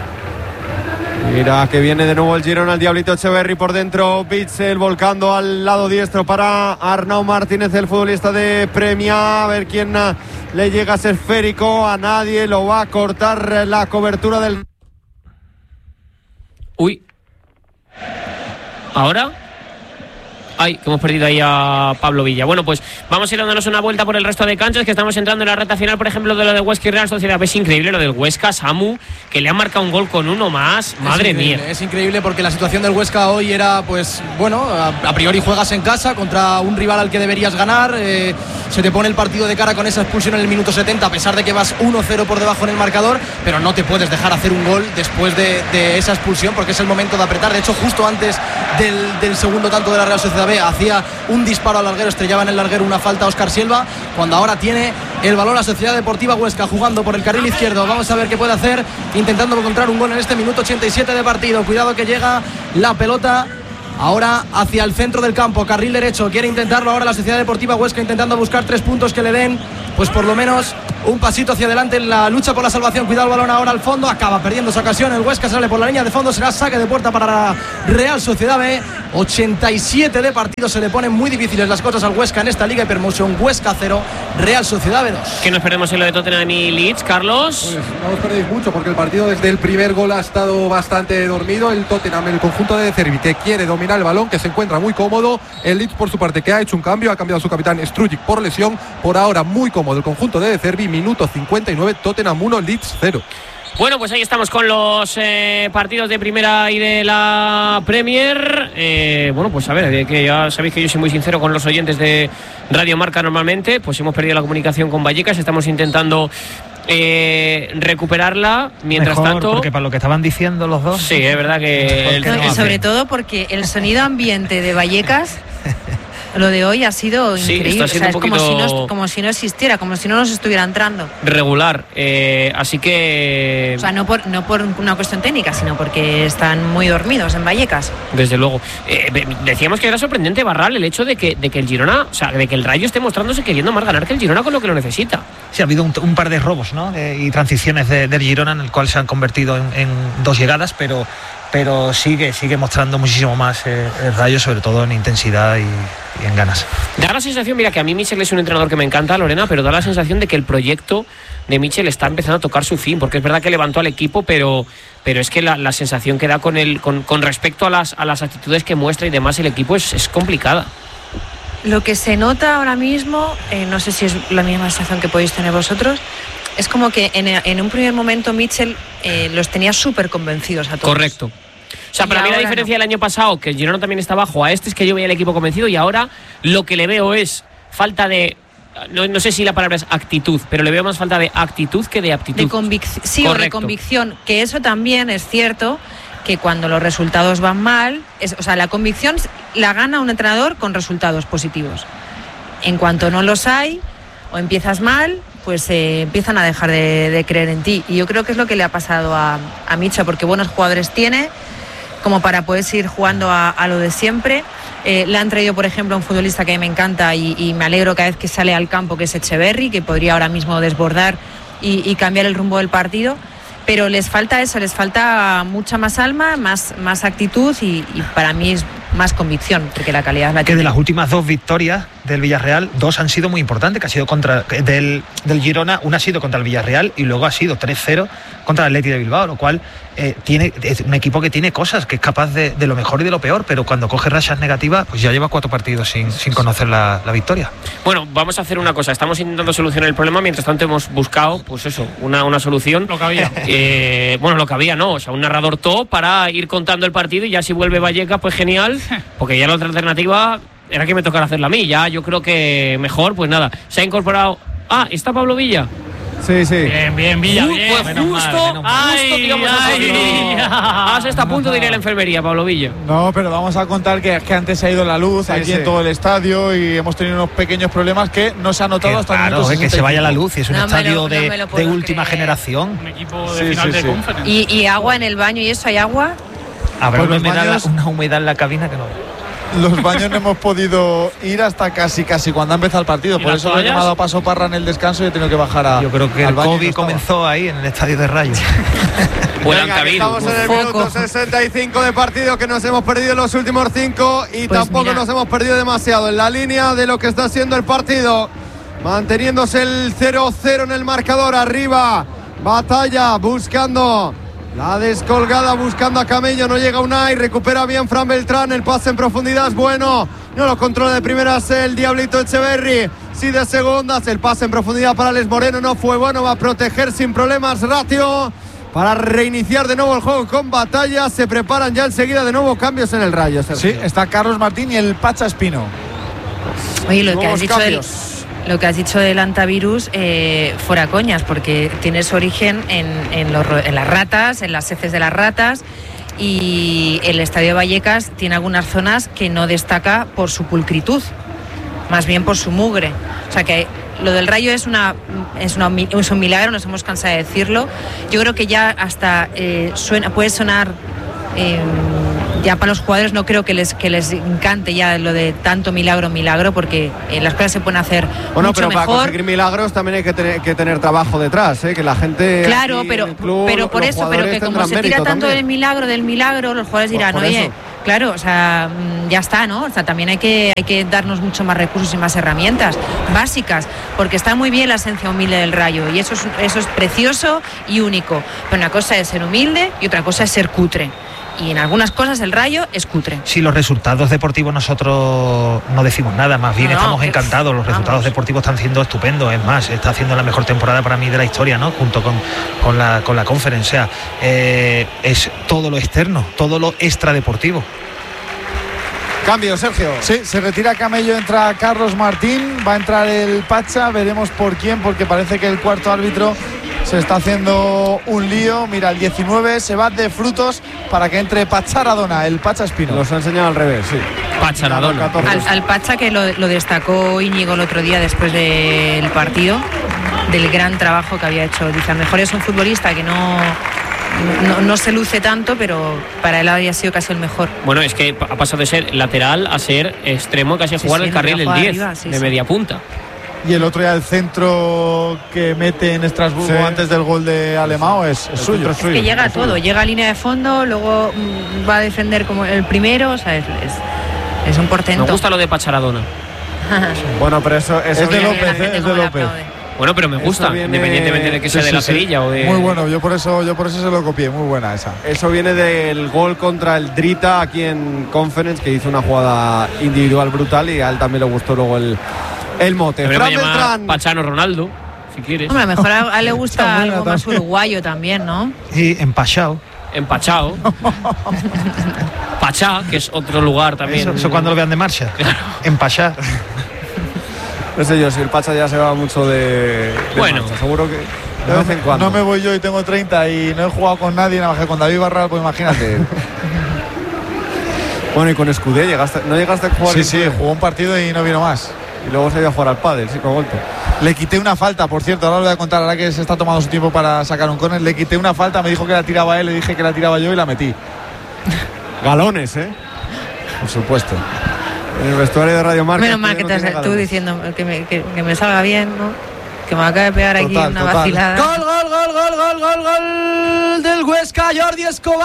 Mira que viene de nuevo el Girona, el Diablito Echeverri por dentro, Bitzel volcando al lado diestro para Arnau Martínez, el futbolista de Premia, a ver quién le llega a ese esférico, a nadie, lo va a cortar la cobertura del... Uy. ¿Ahora? Ay, que hemos perdido ahí a Pablo Villa. Bueno, pues vamos a ir dándonos una vuelta por el resto de canchas, que estamos entrando en la recta final, por ejemplo, de lo de Huesca y Real Sociedad. Es increíble lo del Huesca, Samu, que le han marcado un gol con uno más. Madre es mía. Es increíble porque la situación del Huesca hoy era, pues, bueno, a, a priori juegas en casa contra un rival al que deberías ganar. Eh, se te pone el partido de cara con esa expulsión en el minuto setenta, a pesar de que vas uno cero por debajo en el marcador, pero no te puedes dejar hacer un gol después de, de esa expulsión, porque es el momento de apretar. De hecho, justo antes del, del segundo tanto de la Real Sociedad B, hacía un disparo al larguero, estrellaba en el larguero una falta a Óscar Silva, cuando ahora tiene el balón la Sociedad Deportiva Huesca jugando por el carril izquierdo. Vamos a ver qué puede hacer, intentando encontrar un gol en este minuto ochenta y siete de partido. Cuidado que llega la pelota Ahora hacia el centro del campo, carril derecho, quiere intentarlo ahora la Sociedad Deportiva Huesca, intentando buscar tres puntos que le den, pues por lo menos un pasito hacia adelante en la lucha por la salvación. Cuidado el balón ahora al fondo, acaba perdiendo esa ocasión, el Huesca sale por la línea de fondo, será saque de puerta para la Real Sociedad B. ochenta y siete de partido, se le ponen muy difíciles las cosas al Huesca en esta Liga Hypermotion. Huesca cero, Real Sociedad B dos. ¿Qué nos perdemos en lo de Tottenham y Leeds, Carlos? Pues no os perdéis mucho porque el partido desde el primer gol ha estado bastante dormido. El Tottenham, el conjunto de De Zerbi, que quiere dominar el balón, que se encuentra muy cómodo. El Leeds, por su parte, que ha hecho un cambio, ha cambiado a su capitán Strujic por lesión. Por ahora muy cómodo el conjunto de De Zerbi. Minuto cincuenta y nueve, Tottenham uno, Leeds cero. Bueno, pues ahí estamos con los eh, partidos de primera y de la Premier. Eh, bueno, pues a ver, que ya sabéis que yo soy muy sincero con los oyentes de Radio Marca normalmente. Pues hemos perdido la comunicación con Vallecas, estamos intentando eh, recuperarla. Mientras Mejor, tanto, porque para lo que estaban diciendo los dos. sí, es verdad que... No, y sobre todo porque el sonido ambiente de Vallecas... Lo de hoy ha sido sí, increíble, está siendo o sea, un es como si, poquito no, como si no existiera, como si no nos estuviera entrando. regular, eh, así que... O sea, no por, no por una cuestión técnica, sino porque están muy dormidos en Vallecas. Desde luego. Eh, decíamos que era sorprendente, Barral, el hecho de que, de que el Girona, o sea, de que el Rayo esté mostrándose queriendo más ganar que el Girona con lo que lo necesita. Sí, ha habido un, un par de robos, ¿no? De, y transiciones de, del Girona en el cual se han convertido en, en dos llegadas, pero... pero sigue sigue mostrando muchísimo más eh, el Rayo, sobre todo en intensidad y, y en ganas. Da la sensación, mira, que a mí Michel es un entrenador que me encanta, Lorena, pero da la sensación de que el proyecto de Michel está empezando a tocar su fin, porque es verdad que levantó al equipo, pero, pero es que la, la sensación que da con, el, con, con respecto a las, a las actitudes que muestra y demás el equipo es, es complicada. Lo que se nota ahora mismo, eh, no sé si es la misma sensación que podéis tener vosotros, es como que en, en un primer momento Michel eh, los tenía súper convencidos a todos. Correcto. O sea, para mí la diferencia no. del año pasado, que el Girona también está bajo a este, es que yo veía el equipo convencido y ahora lo que le veo es falta de... No, no sé si la palabra es actitud, pero le veo más falta de actitud que de aptitud. De convicción, sí, o de convicción, que eso también es cierto, que cuando los resultados van mal, es, o sea, la convicción la gana un entrenador con resultados positivos. En cuanto no los hay, o empiezas mal, pues eh, empiezan a dejar de, de creer en ti. Y yo creo que es lo que le ha pasado a, a Micha, porque buenos jugadores tiene, como para poder seguir jugando a, a lo de siempre. Eh, le han traído, por ejemplo, a un futbolista que a mí me encanta y, y me alegro cada vez que sale al campo, que es Echeverri, que podría ahora mismo desbordar y, y cambiar el rumbo del partido. Pero les falta eso, les falta mucha más alma, más, más actitud y, y para mí es más convicción, porque la calidad es la que que de las últimas dos victorias del Villarreal, dos han sido muy importantes, que ha sido contra del, del Girona, una ha sido contra el Villarreal y luego ha sido tres cero contra el Athletic de Bilbao, lo cual eh, tiene, es un equipo que tiene cosas, que es capaz de, de lo mejor y de lo peor, pero cuando coge rachas negativas, pues ya lleva cuatro partidos sin, sin conocer la, la victoria. Bueno, vamos a hacer una cosa, estamos intentando solucionar el problema, mientras tanto hemos buscado, pues eso, una, una solución. Lo que había. Eh, bueno, lo que había, no, o sea, un narrador top para ir contando el partido y ya si vuelve Vallecas, pues genial, porque ya la otra alternativa era que me tocara hacerla a mí, ya yo creo que mejor, pues nada, se ha incorporado... Ah, ¿está Pablo Villa? Sí, sí. Bien, bien, Villa, Uh, bien. pues Menos justo, mal, mal. justo que íbamos a Ay, Ahora se está a punto de ir a la enfermería, Pablo Villa. No, pero vamos a contar que, que antes se ha ido la luz Sí, aquí sí. en todo el estadio y hemos tenido unos pequeños problemas que no se ha notado hasta el Claro, minuto es que se vaya la luz y es un No me lo- estadio no de, me lo de puedo última creer. generación. Un equipo de Sí, final sí, de sí. conference. Y, y agua en el baño y eso, ¿hay agua? Habrá Pues una los humedad, baños- una humedad en la cabina que no. Los baños no hemos podido ir hasta casi casi cuando ha empezado el partido. ¿Y Por las eso lo he toallas? llamado a Paso Parra en el descanso y he tenido que bajar a. Yo creo que al el baño y no COVID estaba. comenzó ahí en el estadio de Rayo. Buen Venga, que antivirus. estamos en el Foco. minuto sesenta y cinco de partido, que nos hemos perdido los últimos cinco y Pues tampoco mira. nos hemos perdido demasiado en la línea de lo que está siendo el partido, manteniéndose el cero cero en el marcador. Arriba Batalla buscando la descolgada, buscando a Camello, no llega Unai, recupera bien Fran Beltrán, el pase en profundidad es bueno, no lo controla de primeras el Diablito Echeverri, sí de segundas, el pase en profundidad para Les Moreno no fue bueno, va a proteger sin problemas Ratio para reiniciar de nuevo el juego con Batalla. Se preparan ya enseguida de nuevo cambios en el Rayo, Sergio. Sí, está Carlos Martín y el Pacha Espino. Oye, lo que Nuevos has dicho del, cambios. lo que has dicho del antivirus, eh, fuera coñas, porque tiene su origen en, en, los ro- en las ratas, en las heces de las ratas, y el Estadio de Vallecas tiene algunas zonas que no destaca por su pulcritud, más bien por su mugre. O sea que lo del Rayo es una es, una, es un milagro, nos hemos cansado de decirlo. Yo creo que ya hasta eh, suena, puede sonar eh, ya para los jugadores no creo que les que les encante ya lo de tanto milagro, milagro, porque eh, las cosas se pueden hacer bueno, mucho pero mejor. para conseguir milagros también hay que tener, que tener trabajo detrás, ¿eh? Que la gente... Claro, pero, club, pero por eso, pero que como se tira tanto del milagro, del milagro, los jugadores dirán, por, por oye, eso. claro, o sea, ya está, ¿no? O sea, también hay que, hay que darnos mucho más recursos y más herramientas básicas, porque está muy bien la esencia humilde del Rayo, y eso es, eso es precioso y único. Pero una cosa es ser humilde y otra cosa es ser cutre. Y en algunas cosas el Rayo es cutre. Sí, los resultados deportivos nosotros no decimos nada, más bien no, estamos que, encantados. Los resultados vamos. deportivos están siendo estupendos. Es más, está haciendo la mejor temporada para mí de la historia, ¿no? Junto con, con la con la Conference. O sea, eh, es todo lo externo, todo lo extradeportivo. Cambio, Sergio. Sí, se retira Camello, entra Carlos Martín, va a entrar el Pacha, veremos por quién, porque parece que el cuarto árbitro se está haciendo un lío. Mira, el diecinueve se va de Frutos para que entre Pacharadona, el Pacha Espino. Los ha enseñado al revés, sí. Pacharadona. Al, al Pacha, que lo, lo destacó Íñigo el otro día después del partido, del gran trabajo que había hecho. Dice, a lo mejor es un futbolista que no... No, no se luce tanto, pero para él había sido casi el mejor. Bueno, es que ha pasado de ser lateral a ser extremo, casi a sí, jugar sí, el carril del diez, arriba, sí, de sí. media punta. Y el otro día el centro que mete en Estrasburgo sí. antes del gol de Alemão es, es suyo. Es que llega a todo, llega a línea de fondo, luego mmm, va a defender como el primero, o sea, es, es, es un portento. Me gusta lo de Pacharadona. Bueno, pero eso, eso es de López, ¿eh? es de López. Bueno, pero me gusta, viene... independientemente de que sea sí, de la sí, Cerilla sí. o de... Muy bueno, yo por eso yo por eso se lo copié, muy buena esa. Eso viene del gol contra el Drita aquí en Conference, que hizo una jugada individual brutal y a él también le gustó luego el, el mote. Fran Beltrán. Pachano Ronaldo, si quieres. Hombre, a lo mejor a, a él le gusta algo más también. Uruguayo también, ¿no? Y empachao. Empachao. Pachá, que es otro lugar también. Eso, eso cuando lo vean de marcha. Claro. Empachá. No sé yo, si el Pacha ya se va mucho de, de bueno, marcha, seguro que de no, vez en cuando. No me voy yo y tengo treinta y no he jugado con nadie, nada más que con David Barral, pues imagínate. Bueno, y con Escudé, ¿llegaste, ¿no llegaste a jugar? Sí, sí, jugó un partido y no vino más. Y luego se iba a jugar al pádel, sí, con golpe. Le quité una falta, por cierto, ahora lo voy a contar, ahora que se está tomando su tiempo para sacar un córner, le quité una falta, me dijo que la tiraba él, le dije que la tiraba yo y la metí. Galones, ¿eh? Por supuesto. En el vestuario de Radio Marca. Menos mal que no estás tú diciendo que me, que, que me salga bien, ¿no? Que me acaba de pegar total, aquí una total. vacilada. Gol, gol, gol, gol, gol, gol, gol del Huesca, Jordi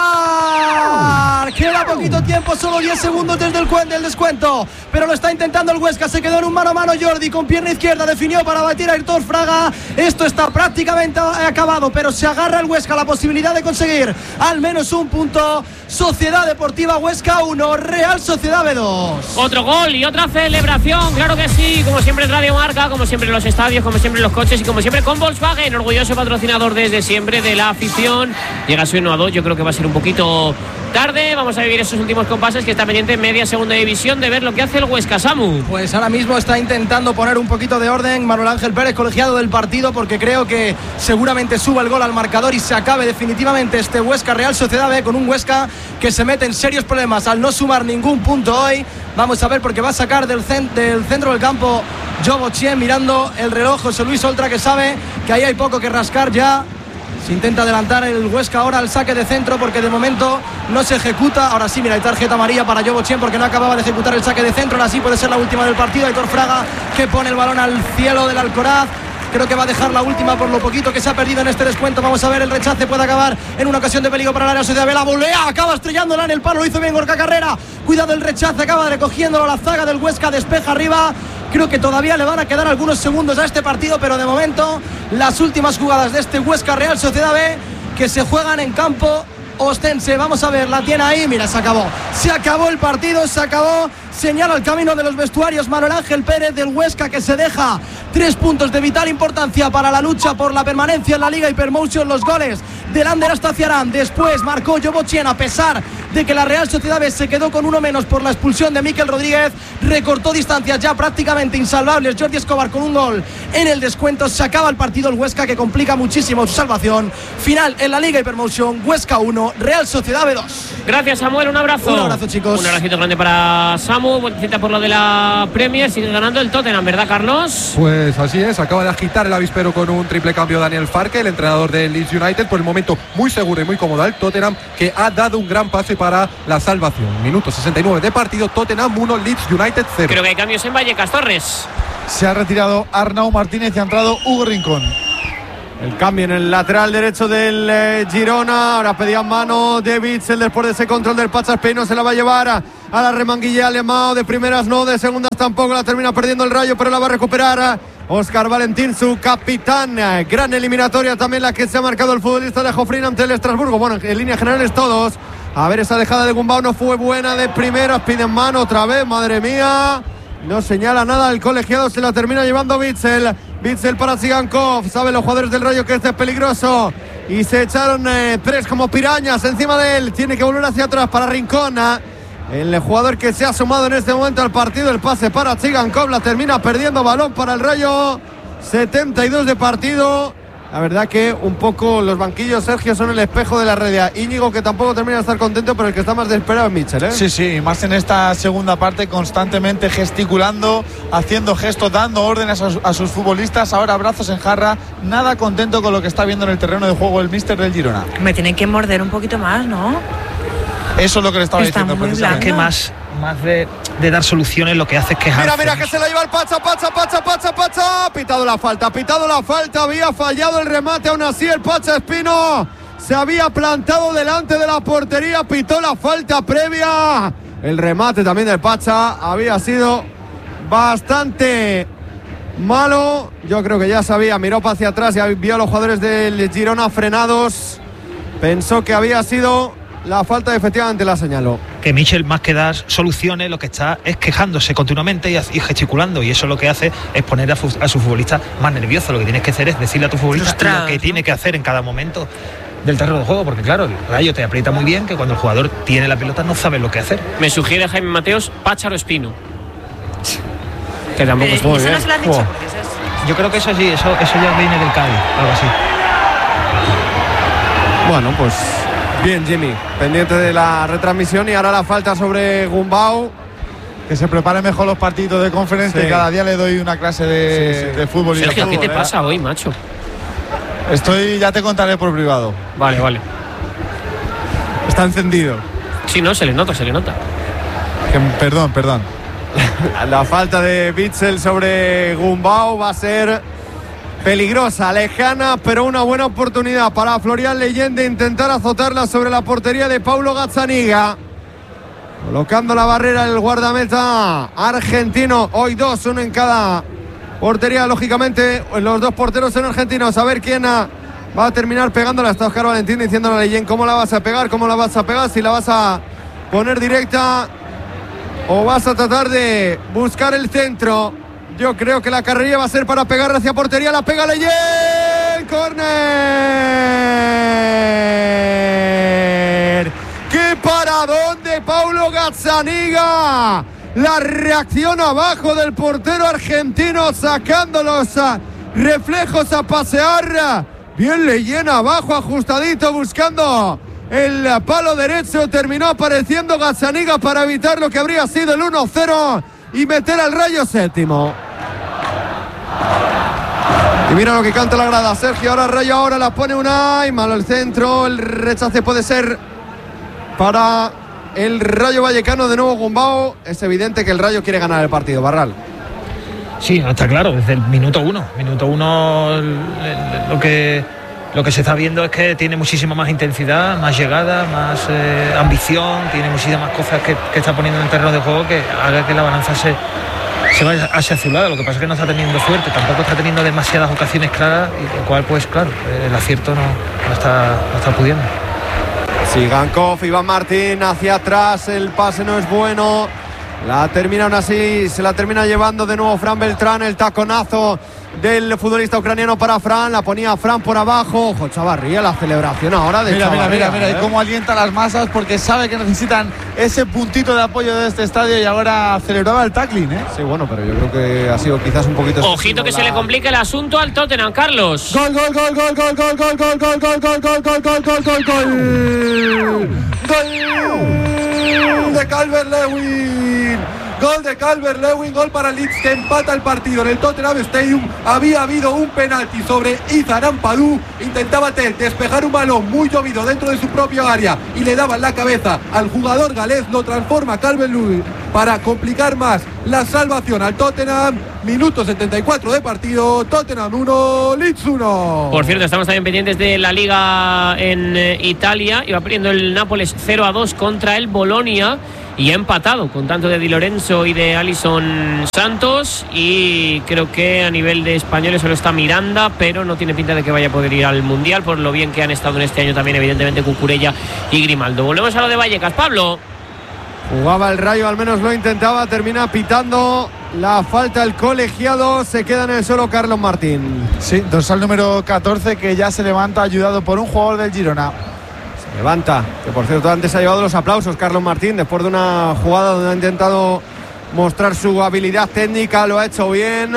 Escobar. Queda poquito tiempo, solo diez segundos desde el, del descuento. Pero lo está intentando el Huesca, se quedó en un mano a mano Jordi con pierna izquierda, definió para batir a Aitor Fraga. Esto está prácticamente acabado, pero se agarra el Huesca a la posibilidad de conseguir al menos un punto. Sociedad Deportiva Huesca uno, Real Sociedad B dos. Otro gol y otra celebración, claro que sí, como siempre en Radio Marca, como siempre en los estadios, como siempre en los coches y como siempre con Volkswagen, orgulloso patrocinador desde siempre de la afición. Llega su uno a dos, yo creo que va a ser un poquito tarde. Vamos a vivir esos últimos compases, que está pendiente en media segunda división de ver lo que hace el Huesca. Samu. Pues ahora mismo está intentando poner un poquito de orden Manuel Ángel Pérez, colegiado del partido, porque creo que seguramente suba el gol al marcador y se acabe definitivamente este Huesca Real Sociedad B, con un Huesca que se mete en serios problemas al no sumar ningún punto hoy. Vamos a ver, porque va a sacar del, cent del centro del campo Jobo Chien, mirando el reloj José Luis Oltra, que sabe que ahí hay poco que rascar ya. Se intenta adelantar el Huesca ahora al saque de centro, porque de momento no se ejecuta. Ahora sí, mira, hay tarjeta amarilla para Jobo Chien porque no acababa de ejecutar el saque de centro. Ahora sí puede ser la última del partido. Aitor Fraga, que pone el balón al cielo del Alcoraz. Creo que va a dejar la última por lo poquito que se ha perdido en este descuento. Vamos a ver, el rechace puede acabar en una ocasión de peligro para la Real Sociedad B. La volea, acaba estrellándola en el palo, lo hizo bien Gorka Carrera. Cuidado el rechace, acaba recogiéndolo la zaga del Huesca, despeja arriba. Creo que todavía le van a quedar algunos segundos a este partido, pero de momento las últimas jugadas de este Huesca Real Sociedad B, que se juegan en campo ostense. Vamos a ver, la tiene ahí, mira, se acabó. Se acabó el partido, se acabó. Señala el camino de los vestuarios Manuel Ángel Pérez del Huesca, que se deja tres puntos de vital importancia para la lucha por la permanencia en la Liga Hypermotion. Los goles de Lander Astaciarán, después marcó Jobo Chien, a pesar de que la Real Sociedad B se quedó con uno menos por la expulsión de Mikel Rodríguez. Recortó distancias ya prácticamente insalvables Jordi Escobar con un gol en el descuento. Se acaba el partido el Huesca, que complica muchísimo su salvación. Final en la Liga Hypermotion, Huesca uno, Real Sociedad B dos. Gracias, Samuel, un abrazo. Un abrazo, chicos. Un abracito grande para Samu. Buena por lo de la Premier. Sigue ganando el Tottenham, ¿verdad, Carlos? Pues así es, acaba de agitar el avispero con un triple cambio Daniel Farke, el entrenador del Leeds United. Por el momento muy seguro y muy cómodo al Tottenham, que ha dado un gran pase para la salvación. Minuto sesenta y nueve de partido, Tottenham uno, Leeds United cero. Creo que hay cambios en Vallecas. Torres. Se ha retirado Arnau Martínez y ha entrado Hugo Rincón. El cambio en el lateral derecho del eh, Girona. Ahora pedía mano de Witsel después de ese control del Pacha Espino. Se la va a llevar a, a la remanguilla Alemão. De primeras no, de segundas tampoco. La termina perdiendo el Rayo, pero la va a recuperar a Óscar Valentín, su capitán. Gran eliminatoria también la que se ha marcado el futbolista de Jofrín ante el Estrasburgo. Bueno, en líneas generales todos. A ver, esa dejada de Gumbau no fue buena de primeras. Piden mano otra vez, madre mía. No señala nada el colegiado, se la termina llevando Witsel. Witsel para Tsigankov. Saben los jugadores del Rayo que este es peligroso. Y se echaron eh, tres como pirañas encima de él. Tiene que volver hacia atrás para Rincón. El jugador que se ha sumado en este momento al partido. El pase para Tsigankov. La termina perdiendo, balón para el Rayo. setenta y dos de partido. La verdad que un poco los banquillos, Sergio, son el espejo de la realidad. Íñigo, que tampoco termina de estar contento, pero el que está más desesperado es Mitchell, ¿eh? Sí, sí, más en esta segunda parte, constantemente gesticulando, haciendo gestos, dando órdenes a, su, a sus futbolistas. Ahora brazos en jarra, nada contento con lo que está viendo en el terreno de juego el míster del Girona. Me tienen que morder un poquito más, ¿no? Eso es lo que le estaba está diciendo precisamente. Que más, más de, de dar soluciones lo que hace es quejarse. Mira, mira que se la lleva el Pacha, Pacha, Pacha, Pacha, Pacha. Ha pitado la falta, ha pitado la falta. Había fallado el remate, aún así el Pacha Espino se había plantado delante de la portería. Pitó la falta previa. El remate también del Pacha había sido bastante malo. Yo creo que ya sabía, miró para hacia atrás y vio a los jugadores del Girona frenados. Pensó que había sido la falta, efectivamente la señaló. Que Mitchell, más que dar soluciones, lo que está es quejándose continuamente y, y gesticulando, y eso lo que hace es poner a, fu a su futbolista más nervioso. Lo que tienes que hacer es decirle a tu futbolista Frustrado, lo que ¿no? tiene que hacer en cada momento del terreno de juego, porque claro, el Rayo te aprieta muy bien, que cuando el jugador tiene la pelota no sabe lo que hacer. Me sugiere Jaime Mateos Pácharo Espino, que tampoco es muy bien. No se lo has dicho, oh. es... Yo creo que eso sí, eso, eso ya viene del Cádiz, algo así. Bueno, pues bien, Jimmy, pendiente de la retransmisión. Y ahora la falta sobre Gumbau. Que se prepare mejor los partidos de conferencia, sí. Cada día le doy una clase de, sí, sí. de fútbol. Sergio, y ¿qué te ¿eh? pasa hoy, macho? Estoy, ya te contaré por privado. Vale, vale. Está encendido. Sí, no, se le nota, se le nota. Que, perdón, perdón. La falta de Witsel sobre Gumbau va a ser peligrosa, lejana, pero una buena oportunidad para Florian Leyende intentar azotarla sobre la portería de Paulo Gazzaniga. Colocando la barrera el guardameta argentino. Hoy dos, uno en cada portería, lógicamente. Los dos porteros son argentinos. A ver quién va a terminar pegándola. Está Óscar Valentín diciéndole a Leyende cómo la vas a pegar, cómo la vas a pegar, si la vas a poner directa o vas a tratar de buscar el centro. Yo creo que la carrera va a ser para pegar hacia portería. La pega Leyende. Córner. ¡Qué paradón de Paulo Gazzaniga! La reacción abajo del portero argentino, sacando los reflejos a pasear. Bien Leyende abajo, ajustadito, buscando el palo derecho. Terminó apareciendo Gazzaniga para evitar lo que habría sido el uno cero y meter al Rayo séptimo. Y mira lo que canta la grada, Sergio. Ahora Rayo, ahora la pone Unai. Malo el centro, el rechace puede ser para el Rayo Vallecano. De nuevo Gumbau. Es evidente que el Rayo quiere ganar el partido, Barral. Sí, está claro, desde el minuto uno. Minuto uno el, el, lo que lo que se está viendo es que tiene muchísima más intensidad, más llegada, más eh, ambición, tiene muchísimas más cosas que, que está poniendo en el terreno de juego que haga que la balanza se, se vaya hacia su lado. Lo que pasa es que no está teniendo suerte, tampoco está teniendo demasiadas ocasiones claras, y lo cual, pues claro, el acierto no, no, está, no está pudiendo. Tsigankov, Iván Martín hacia atrás, el pase no es bueno. La termina aún así, se la termina llevando de nuevo Fran Beltrán, el taconazo del futbolista ucraniano para Fran, la ponía Fran por abajo. Ojo, Chavarría, la celebración ahora de mira, Chavarría. Mira, mira, mira, ¿eh? Y cómo alienta a las masas, porque sabe que necesitan ese puntito de apoyo de este estadio, y ahora celebraba el tackling, ¿eh? Sí, bueno, pero yo creo que ha sido quizás un poquito... Ojito que la... se le complica el asunto al Tottenham, Carlos. Gol, gol, gol, gol, gol, gol, gol, gol, gol, gol, gol, gol, gol, gol, gol, gol, gol. Gol de Calvert-Lewin. Gol de Calvert-Lewin, gol para Leeds que empata el partido en el Tottenham Stadium. Había habido un penalti sobre Ethan Ampadu. Intentaba Tel despejar un balón muy llovido dentro de su propia área y le daba en la cabeza al jugador galés. Lo transforma Calvert-Lewin para complicar más la salvación al Tottenham. Minuto setenta y cuatro de partido. Tottenham uno, Leeds uno. Por cierto, estamos también pendientes de la Liga en eh, Italia. Iba perdiendo el Nápoles cero a dos contra el Bolonia y ha empatado con tanto de Di Lorenzo y de Alison Santos. Y creo que a nivel de españoles solo está Miranda, pero no tiene pinta de que vaya a poder ir al Mundial por lo bien que han estado en este año también, evidentemente, Cucurella y Grimaldo. Volvemos a lo de Vallecas. Pablo. Jugaba el Rayo, al menos lo intentaba, termina pitando la falta el colegiado, se queda en el suelo Carlos Martín. Sí, dorsal número catorce que ya se levanta ayudado por un jugador del Girona. Se levanta, que por cierto antes ha llevado los aplausos Carlos Martín después de una jugada donde ha intentado mostrar su habilidad técnica, lo ha hecho bien.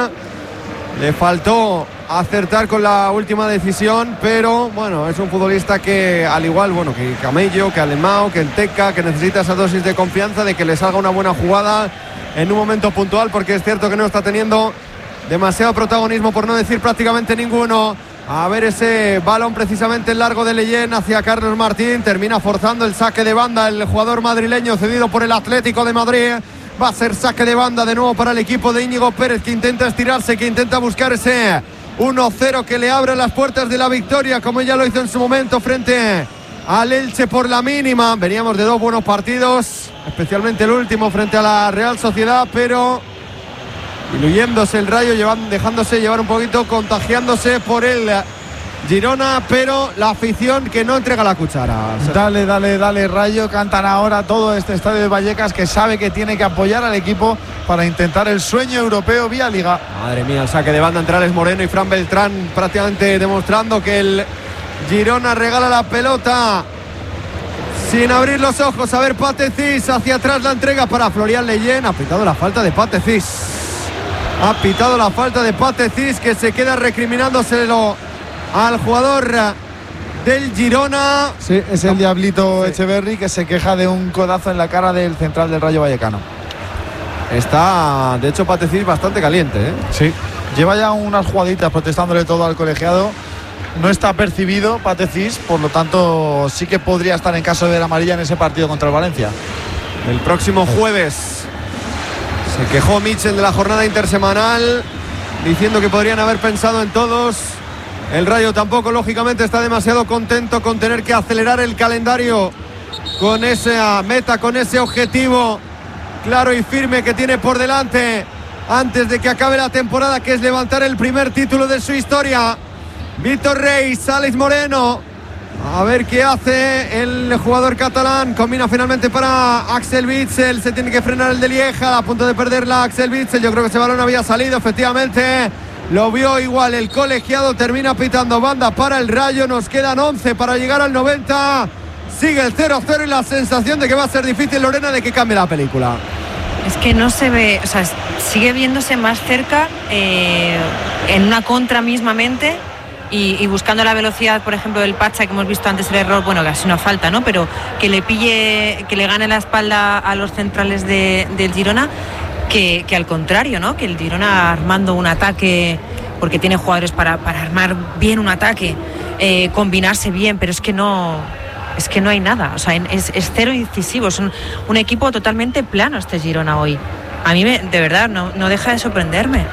Le faltó acertar con la última decisión, pero bueno, es un futbolista que al igual bueno que Camello, que Alemão, que el Teca, que necesita esa dosis de confianza de que le salga una buena jugada en un momento puntual, porque es cierto que no está teniendo demasiado protagonismo, por no decir prácticamente ninguno. A ver ese balón precisamente el largo de Leyen hacia Carlos Martín, termina forzando el saque de banda el jugador madrileño cedido por el Atlético de Madrid. Va a ser saque de banda de nuevo para el equipo de Íñigo Pérez, que intenta estirarse, que intenta buscar ese uno cero que le abre las puertas de la victoria, como ya lo hizo en su momento frente al Elche por la mínima. Veníamos de dos buenos partidos, especialmente el último frente a la Real Sociedad, pero diluyéndose el Rayo, llevando, dejándose llevar un poquito, contagiándose por el Girona, pero la afición que no entrega la cuchara. Dale, dale, dale Rayo, cantan ahora todo este estadio de Vallecas, que sabe que tiene que apoyar al equipo para intentar el sueño europeo vía Liga. Madre mía, el saque de banda entre Alex Moreno y Fran Beltrán, prácticamente demostrando que el Girona regala la pelota sin abrir los ojos. A ver, Pate Cis, hacia atrás la entrega para Florian Leyen. Ha pitado la falta de Pate Cis. Ha pitado la falta de Pate Cis, que se queda recriminándoselo al jugador del Girona. Sí, es el Diablito Echeverri, que se queja de un codazo en la cara del central del Rayo Vallecano. Está, de hecho, Pate Cis bastante caliente, ¿eh? Sí, lleva ya unas jugaditas protestándole todo al colegiado. No está percibido Pate Cis, por lo tanto sí que podría estar en caso de ver amarilla en ese partido contra el Valencia. El próximo jueves. Se quejó Mitchell de la jornada intersemanal, diciendo que podrían haber pensado en todos. El Rayo tampoco, lógicamente, está demasiado contento con tener que acelerar el calendario con esa meta, con ese objetivo claro y firme que tiene por delante antes de que acabe la temporada, que es levantar el primer título de su historia. Víctor Reis, Alex Moreno, a ver qué hace el jugador catalán. Combina finalmente para Axel Witsel, se tiene que frenar el de Lieja, a punto de perderla Axel Witsel. Yo creo que ese balón había salido, efectivamente. Lo vio igual el colegiado, termina pitando banda para el Rayo. Nos quedan once para llegar al noventa. Sigue el cero cero y la sensación de que va a ser difícil, Lorena, de que cambie la película. Es que no se ve, o sea, sigue viéndose más cerca, eh, en una contra mismamente. Y, y buscando la velocidad, por ejemplo, del Pacha, que hemos visto antes el error, bueno, casi una falta, ¿no? Pero que le pille, que le gane la espalda a los centrales de, del Girona, que, que al contrario, ¿no? Que el Girona armando un ataque, porque tiene jugadores para, para armar bien un ataque, eh, combinarse bien, pero es que no, es que no hay nada, o sea, es, es cero incisivo, es un, un equipo totalmente plano este Girona hoy. A mí, me, de verdad, no, no deja de sorprenderme.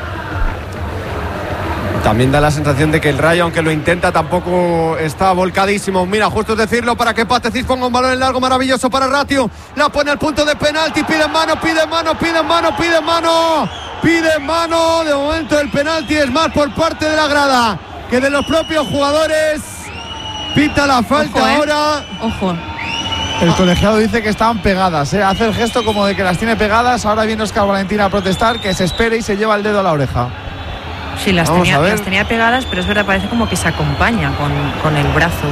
También da la sensación de que el Rayo, aunque lo intenta, tampoco está volcadísimo. Mira, justo es decirlo, para que Pate Cis ponga un balón en largo maravilloso para Ratio. La pone al punto de penalti, pide mano, pide mano, pide mano, pide mano. Pide mano. De momento el penalti es más por parte de la grada que de los propios jugadores. Pita la falta. Ojo, ¿eh? Ahora. Ojo. El colegiado dice que están pegadas, ¿eh? Hace el gesto como de que las tiene pegadas. Ahora viene Óscar Valentín a protestar, que se espere y se lleva el dedo a la oreja. Sí, las tenía, las tenía pegadas, pero es verdad, parece como que se acompaña con, con el brazo.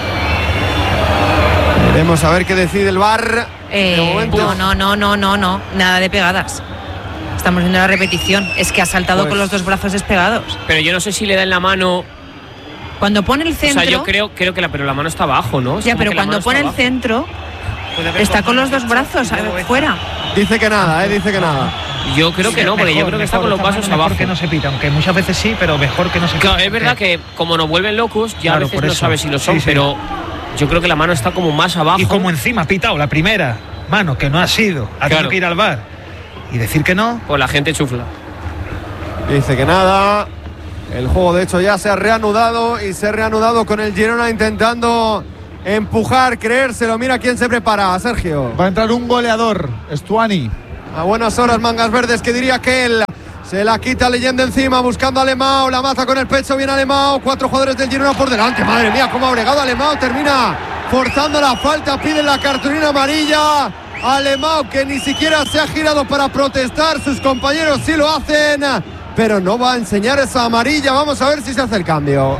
Veremos a ver qué decide el V A R. Eh, no, no, no, no, no, no, nada de pegadas. Estamos viendo la repetición. Es que ha saltado pues, con los dos brazos despegados. Pero yo no sé si le da en la mano. Cuando pone el centro. O sea, yo creo, creo que la, pero la mano está abajo, ¿no? Ya, pero cuando pone el centro, está con los dos brazos fuera. Dice que nada, eh, dice que nada. Yo creo que no, porque mejor, yo creo que está con los vasos abajo. Mejor que no se pita, aunque muchas veces sí, pero mejor que no se pita. Claro, es verdad que como nos vuelven locos, ya claro, a veces no sabes si lo son, sí, sí. pero yo creo que la mano está como más abajo. Y como encima ha pitado la primera mano, que no ha sido, ha tenido claro. que ir al V A R y decir que no. Pues la gente chufla. Dice que nada. El juego de hecho ya se ha reanudado y se ha reanudado con el Girona intentando empujar, creérselo. Mira quién se prepara, Sergio. Va a entrar un goleador, Stuani. A buenas horas, mangas verdes, que diría que él se la quita Leyenda encima, buscando a Alemão, la maza con el pecho, viene Alemão, cuatro jugadores del Girona por delante, madre mía, cómo ha bregado Alemão, termina forzando la falta, pide la cartulina amarilla, Alemão que ni siquiera se ha girado para protestar, sus compañeros sí lo hacen, pero no va a enseñar esa amarilla, vamos a ver si se hace el cambio.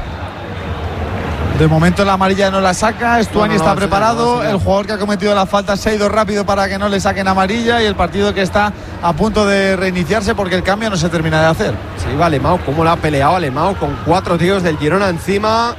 De momento la amarilla no la saca, Stuani no, no, no, está no, preparado, no, no, el jugador que ha cometido la falta se ha ido rápido para que no le saquen amarilla y el partido que está a punto de reiniciarse porque el cambio no se termina de hacer. Sí, va Alemão, cómo la ha peleado Alemão con cuatro tíos del Girona encima.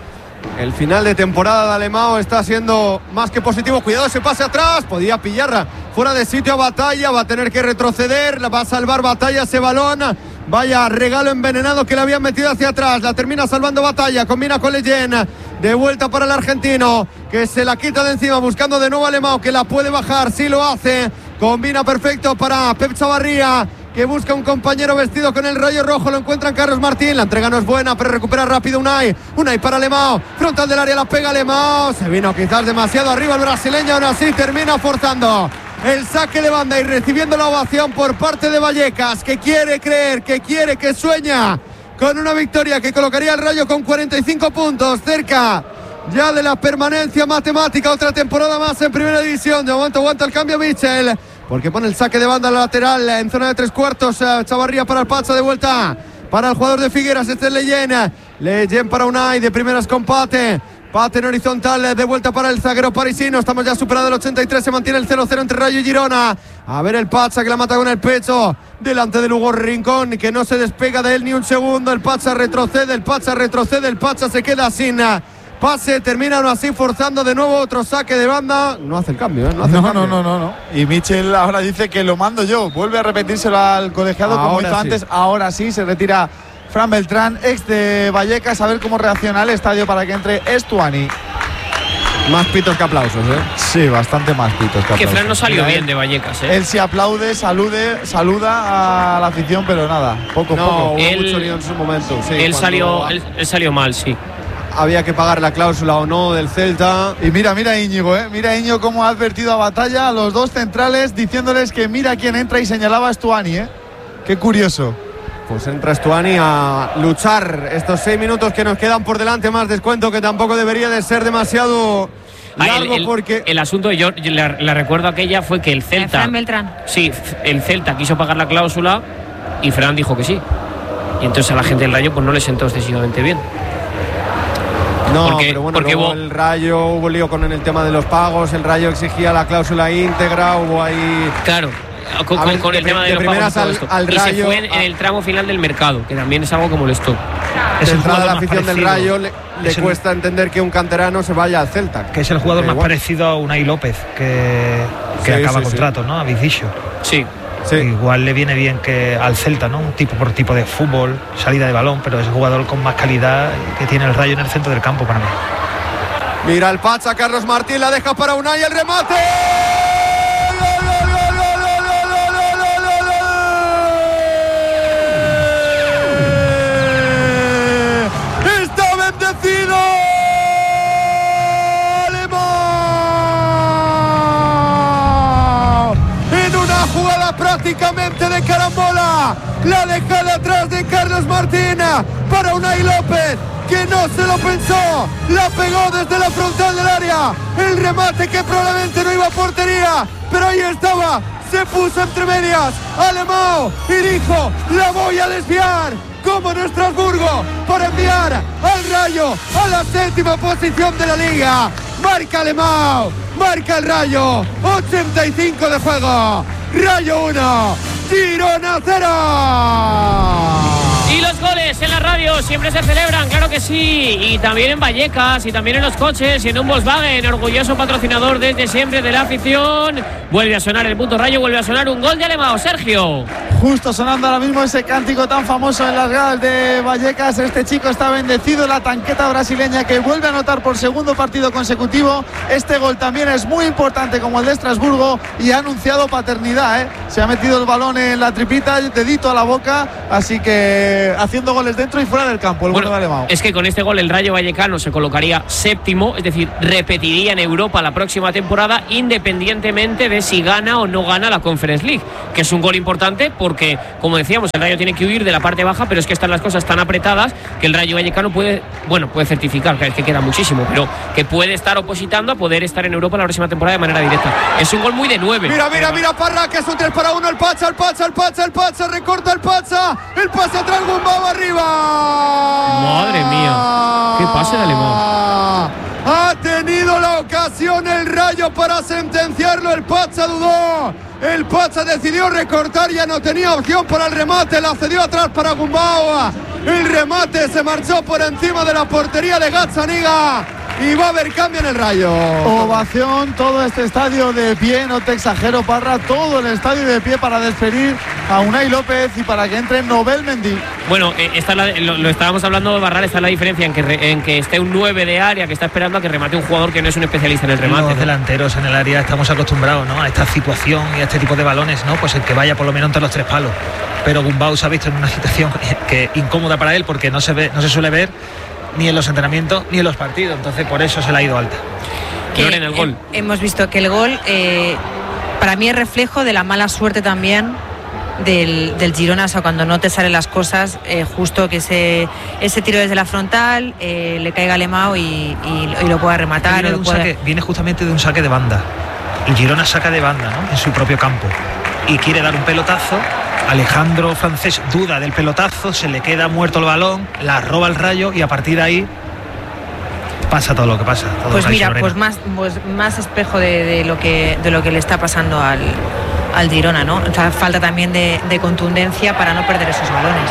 El final de temporada de Alemão está siendo más que positivo, cuidado ese pase atrás, podía pillar fuera de sitio a Batalla, va a tener que retroceder, va a salvar Batalla ese balón. Vaya regalo envenenado que le habían metido hacia atrás. La termina salvando Batalla. Combina con Leyen. De vuelta para el argentino, que se la quita de encima, buscando de nuevo a Alemão, que la puede bajar. Sí lo hace. Combina perfecto para Pep Chavarría, que busca un compañero vestido con el rayo rojo. Lo encuentran Carlos Martín. La entrega no es buena, pero recupera rápido Unai. Unai para Alemão. Frontal del área, la pega Alemão. Se vino quizás demasiado arriba el brasileño. Aún así termina forzando el saque de banda y recibiendo la ovación por parte de Vallecas, que quiere creer, que quiere, que sueña con una victoria que colocaría al Rayo con cuarenta y cinco puntos, cerca ya de la permanencia matemática, otra temporada más en primera división. De momento aguanta el cambio Michel, porque pone el saque de banda lateral en zona de tres cuartos. Chavarría para el Pacha, de vuelta para el jugador de Figueras, este es Leyen. Leyen para Unai, de primeras con Pate. Pate en horizontal, de vuelta para el zaguero parisino. Estamos ya superando el ochenta y tres, se mantiene el cero cero entre Rayo y Girona. A ver el Pacha, que la mata con el pecho delante de Hugo Rincón, que no se despega de él ni un segundo. El Pacha retrocede, el Pacha retrocede, el Pacha se queda sin pase, termina aún así forzando de nuevo otro saque de banda. No hace el cambio, ¿eh? No, hace no, el cambio. no, no, no, no. Y Michel ahora dice que lo mando yo. Vuelve a repetírselo al colegiado ahora como hizo sí. antes. Ahora sí, se retira Fran Beltrán, ex de Vallecas. A ver cómo reacciona el estadio para que entre Stuani. Más pitos que aplausos, ¿eh? Sí, bastante más pitos que aplausos. Que Fran no salió bien de Vallecas, ¿eh? Él sí aplaude, salude, saluda a la afición, pero nada, poco, no, poco. Hubo él, mucho lío en su momento. Sí, él, salió, él, él salió mal, sí. Había que pagar la cláusula o no del Celta. Y mira, mira Íñigo, ¿eh? Mira Íñigo cómo ha advertido a Batalla a los dos centrales, diciéndoles que mira quién entra, y señalaba a Stuani, ¿eh? Qué curioso. Pues entra Stuani a luchar estos seis minutos que nos quedan por delante, más descuento que tampoco debería de ser demasiado largo. Ah, el, el, porque el asunto, yo la, la recuerdo aquella, fue que el Celta, Fran Beltrán. Sí, el Celta quiso pagar la cláusula y Fran dijo que sí. Y entonces a la gente del Rayo pues no le sentó excesivamente bien. No, porque, pero bueno, porque luego hubo... el Rayo hubo lío con el tema de los pagos, el Rayo exigía la cláusula íntegra, hubo ahí... Claro, con, con, ver, con el de, tema de, de los pagos al, esto. al y Rayo, se fue en, en el tramo final del mercado, que también es algo que molestó. Es el jugador la afición del Rayo le, le cuesta el, entender que un canterano se vaya al Celta. Que es el jugador más igual. parecido a Unai López, que, que sí, acaba sí, contrato, sí. ¿no? A Vicicho. Sí. Sí. Igual le viene bien que al Celta, ¿no? Un tipo por tipo de fútbol, salida de balón, pero es el jugador con más calidad que tiene el Rayo en el centro del campo para mí. Mira el Pacha, Carlos Martín la deja para Unai, el remate. Está bendecido Alemão en una jugada prácticamente de carambola. La dejada atrás de Carlos Martín para Unai López, que no se lo pensó, la pegó desde la frontal del área, el remate que probablemente no iba a portería, pero ahí estaba, se puso entre medias Alemão y dijo, la voy a desviar, como en Estrasburgo, para enviar al Rayo a la séptima posición de la liga. Marca Alemão, marca el Rayo, ochenta y cinco de juego, Rayo uno, Girona cero. Y los goles en la radio siempre se celebran, claro que sí. Y también en Vallecas, y también en los coches, y en un Volkswagen, orgulloso patrocinador desde siempre de la afición. Vuelve a sonar el puto rayo, vuelve a sonar un gol de Alemão, Sergio. Justo sonando ahora mismo ese cántico tan famoso en las gradas de Vallecas. Este chico está bendecido, la tanqueta brasileña que vuelve a anotar por segundo partido consecutivo. Este gol también es muy importante como el de Estrasburgo y ha anunciado paternidad, ¿eh? Se ha metido el balón en la tripita, el dedito a la boca, así que haciendo goles dentro y fuera del campo el bueno, bueno de Alemão. Es que con este gol el Rayo Vallecano se colocaría séptimo, es decir, repetiría en Europa la próxima temporada independientemente de si gana o no gana la Conference League, que es un gol importante porque, como decíamos, el Rayo tiene que huir de la parte baja, pero es que están las cosas tan apretadas que el Rayo Vallecano puede, bueno, puede certificar, que es que queda muchísimo, pero que puede estar opositando a poder estar en Europa la próxima temporada de manera directa. Es un gol muy de nueve. Mira, mira, mira, Parra, que es un tres para uno, el Pacha, el Pacha, el Pacha, el Pacha, recorta el Pacha, el pase atrás, Gumbau arriba. Madre mía, qué pase de Alemão. Ha tenido la ocasión el Rayo para sentenciarlo, el Pacha dudó, el Pacha decidió recortar, ya no tenía opción para el remate, la cedió atrás para Gumbau, el remate se marchó por encima de la portería de Gazzaniga y va a haber cambio en el Rayo. Ovación, todo este estadio de pie, no te exagero, Parra, todo el estadio de pie para despedir a Unai López y para que entre Nobel Mendy. Bueno, eh, esta la, lo, lo estábamos hablando de Barral, está la diferencia en que, re, en que esté un nueve de área que está esperando a que remate un jugador que no es un especialista en el remate. Los ¿no? delanteros en el área estamos acostumbrados, ¿no?, a esta situación y a este tipo de balones, ¿no? Pues el que vaya por lo menos entre los tres palos. Pero Gumbau se ha visto en una situación que incómoda para él porque no se ve, no se suele ver ni en los entrenamientos ni en los partidos, entonces por eso se le ha ido alta. Que en el gol. He, hemos visto que el gol eh, para mí es reflejo de la mala suerte también del, del Girona, o sea, cuando no te salen las cosas, eh, justo que ese, ese tiro desde la frontal eh, le caiga a Alemão y, y, y lo pueda rematar. Viene, lo pueda... saque, viene justamente de un saque de banda. El Girona saca de banda, ¿no?, en su propio campo y quiere dar un pelotazo. Alejandro Francés duda del pelotazo, se le queda muerto el balón, la roba el Rayo y a partir de ahí pasa todo lo que pasa. Pues mira, pues más, pues más espejo de, de lo que de lo que le está pasando al, al Girona, ¿no? O sea, falta también de, de contundencia para no perder esos balones.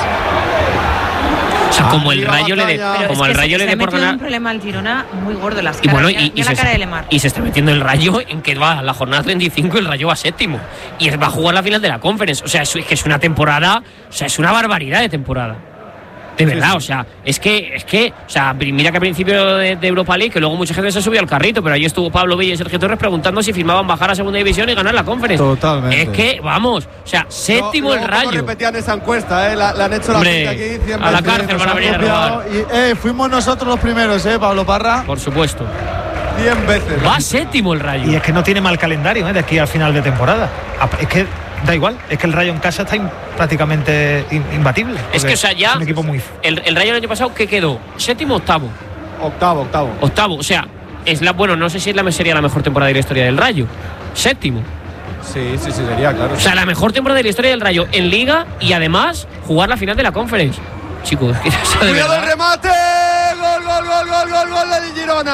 O sea, como el Rayo le de, como el Rayo le de por ganar. Un problema al Girona muy gordo las caras. Y bueno, y, mira, y, mira se, la cara de Lemar. y se está metiendo el Rayo en que va a la jornada treinta y cinco, el Rayo va séptimo y va a jugar la final de la Conference. O sea, es, es que es una temporada, o sea, es una barbaridad de temporada. De verdad, sí, sí. o sea, es que, es que, o sea, mira que al principio de, de Europa League, que luego mucha gente se subió al carrito, pero ahí estuvo Pablo Villa y Sergio Torres preguntando si firmaban bajar a segunda división y ganar la Conference. Totalmente. Es que, vamos, o sea, séptimo no, el Rayo. repetían esa encuesta, ¿eh? La, la han hecho Hombre, la gente aquí. a la cárcel van a venir a robar. Y, eh, fuimos nosotros los primeros, ¿eh, Pablo Parra? Por supuesto. Cien veces. Va séptimo el Rayo. Y es que no tiene mal calendario, ¿eh?, de aquí al final de temporada. Es que da igual, es que el Rayo en casa está in, prácticamente in, imbatible. Es que, o sea, ya. Es un equipo muy... el, el Rayo el año pasado, ¿qué quedó? ¿Séptimo o octavo? Octavo, octavo. Octavo, o sea, es la, bueno, no sé si es la, sería la mejor temporada de la historia del Rayo. Séptimo. Sí, sí, sí, sería, claro. O sea, la mejor temporada de la historia del Rayo en Liga y además jugar la final de la Conference. Chicos, que o de ¡cuidado el remate! ¡Gol, gol, gol, gol, gol, gol del Girona!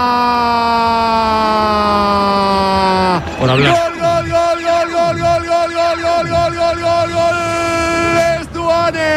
Por hablar. ¡Gol, gol, gol, gol, gol, gol, gol, gol, gol, gol, gol, gol, gol! ¡Estuane!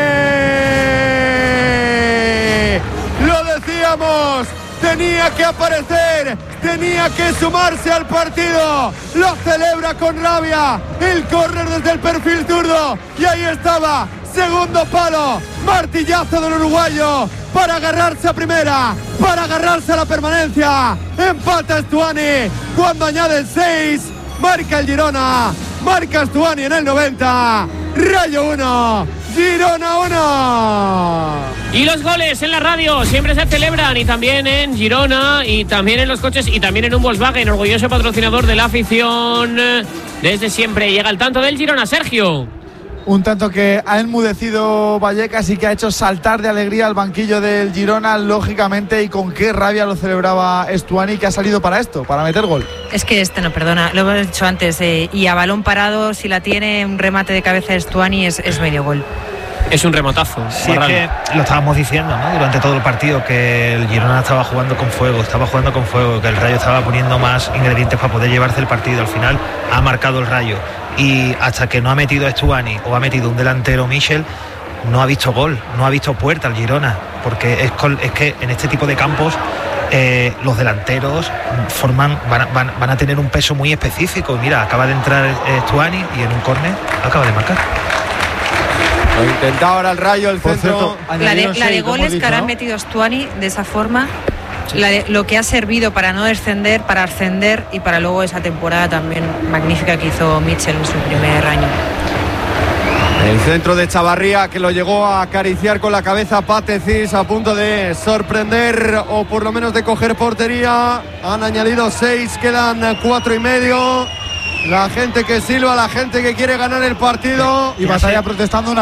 Lo decíamos, tenía que aparecer, tenía que sumarse al partido. Lo celebra con rabia, el córner desde el perfil zurdo y ahí estaba. Segundo palo, martillazo del uruguayo para agarrarse a primera, para agarrarse a la permanencia. Empata Estuani cuando añade el seis, marca el Girona, marca Estuani en el noventa. Rayo uno, Girona uno. Y los goles en la radio siempre se celebran y también en Girona y también en los coches y también en un Volkswagen, orgulloso patrocinador de la afición. Desde siempre llega el tanto del Girona, Sergio. Un tanto que ha enmudecido Vallecas y que ha hecho saltar de alegría al banquillo del Girona, lógicamente, y con qué rabia lo celebraba Estuani, que ha salido para esto, para meter gol. Es que este no perdona, lo hemos dicho antes, eh, y a balón parado, si la tiene un remate de cabeza de Estuani, es, es medio gol. Es un rematazo. Sí, es que lo estábamos diciendo, ¿no?, durante todo el partido, que el Girona estaba jugando con fuego, estaba jugando con fuego, que el Rayo estaba poniendo más ingredientes para poder llevarse el partido. Al final ha marcado el Rayo y hasta que no ha metido a Estuani o ha metido un delantero Michel, no ha visto gol, no ha visto puerta el Girona, porque es, col, es que en este tipo de campos eh, los delanteros forman van a, van, van a tener un peso muy específico. Mira, acaba de entrar eh, Stuani y en un córner acaba de marcar. Lo intentaba ahora el Rayo, el Por centro. cierto, La de, añadieron la de seis, como goles hemos que dicho, ahora han ¿no? metido Stuani de esa forma, la de- lo que ha servido para no descender, para ascender y para luego esa temporada también magnífica que hizo Mitchell en su primer año. El centro de Chavarría que lo llegó a acariciar con la cabeza Patecis, a punto de sorprender o por lo menos de coger portería. Han añadido seis, quedan cuatro y medio. La gente que silba, la gente que quiere ganar el partido. Y Batalla protestando una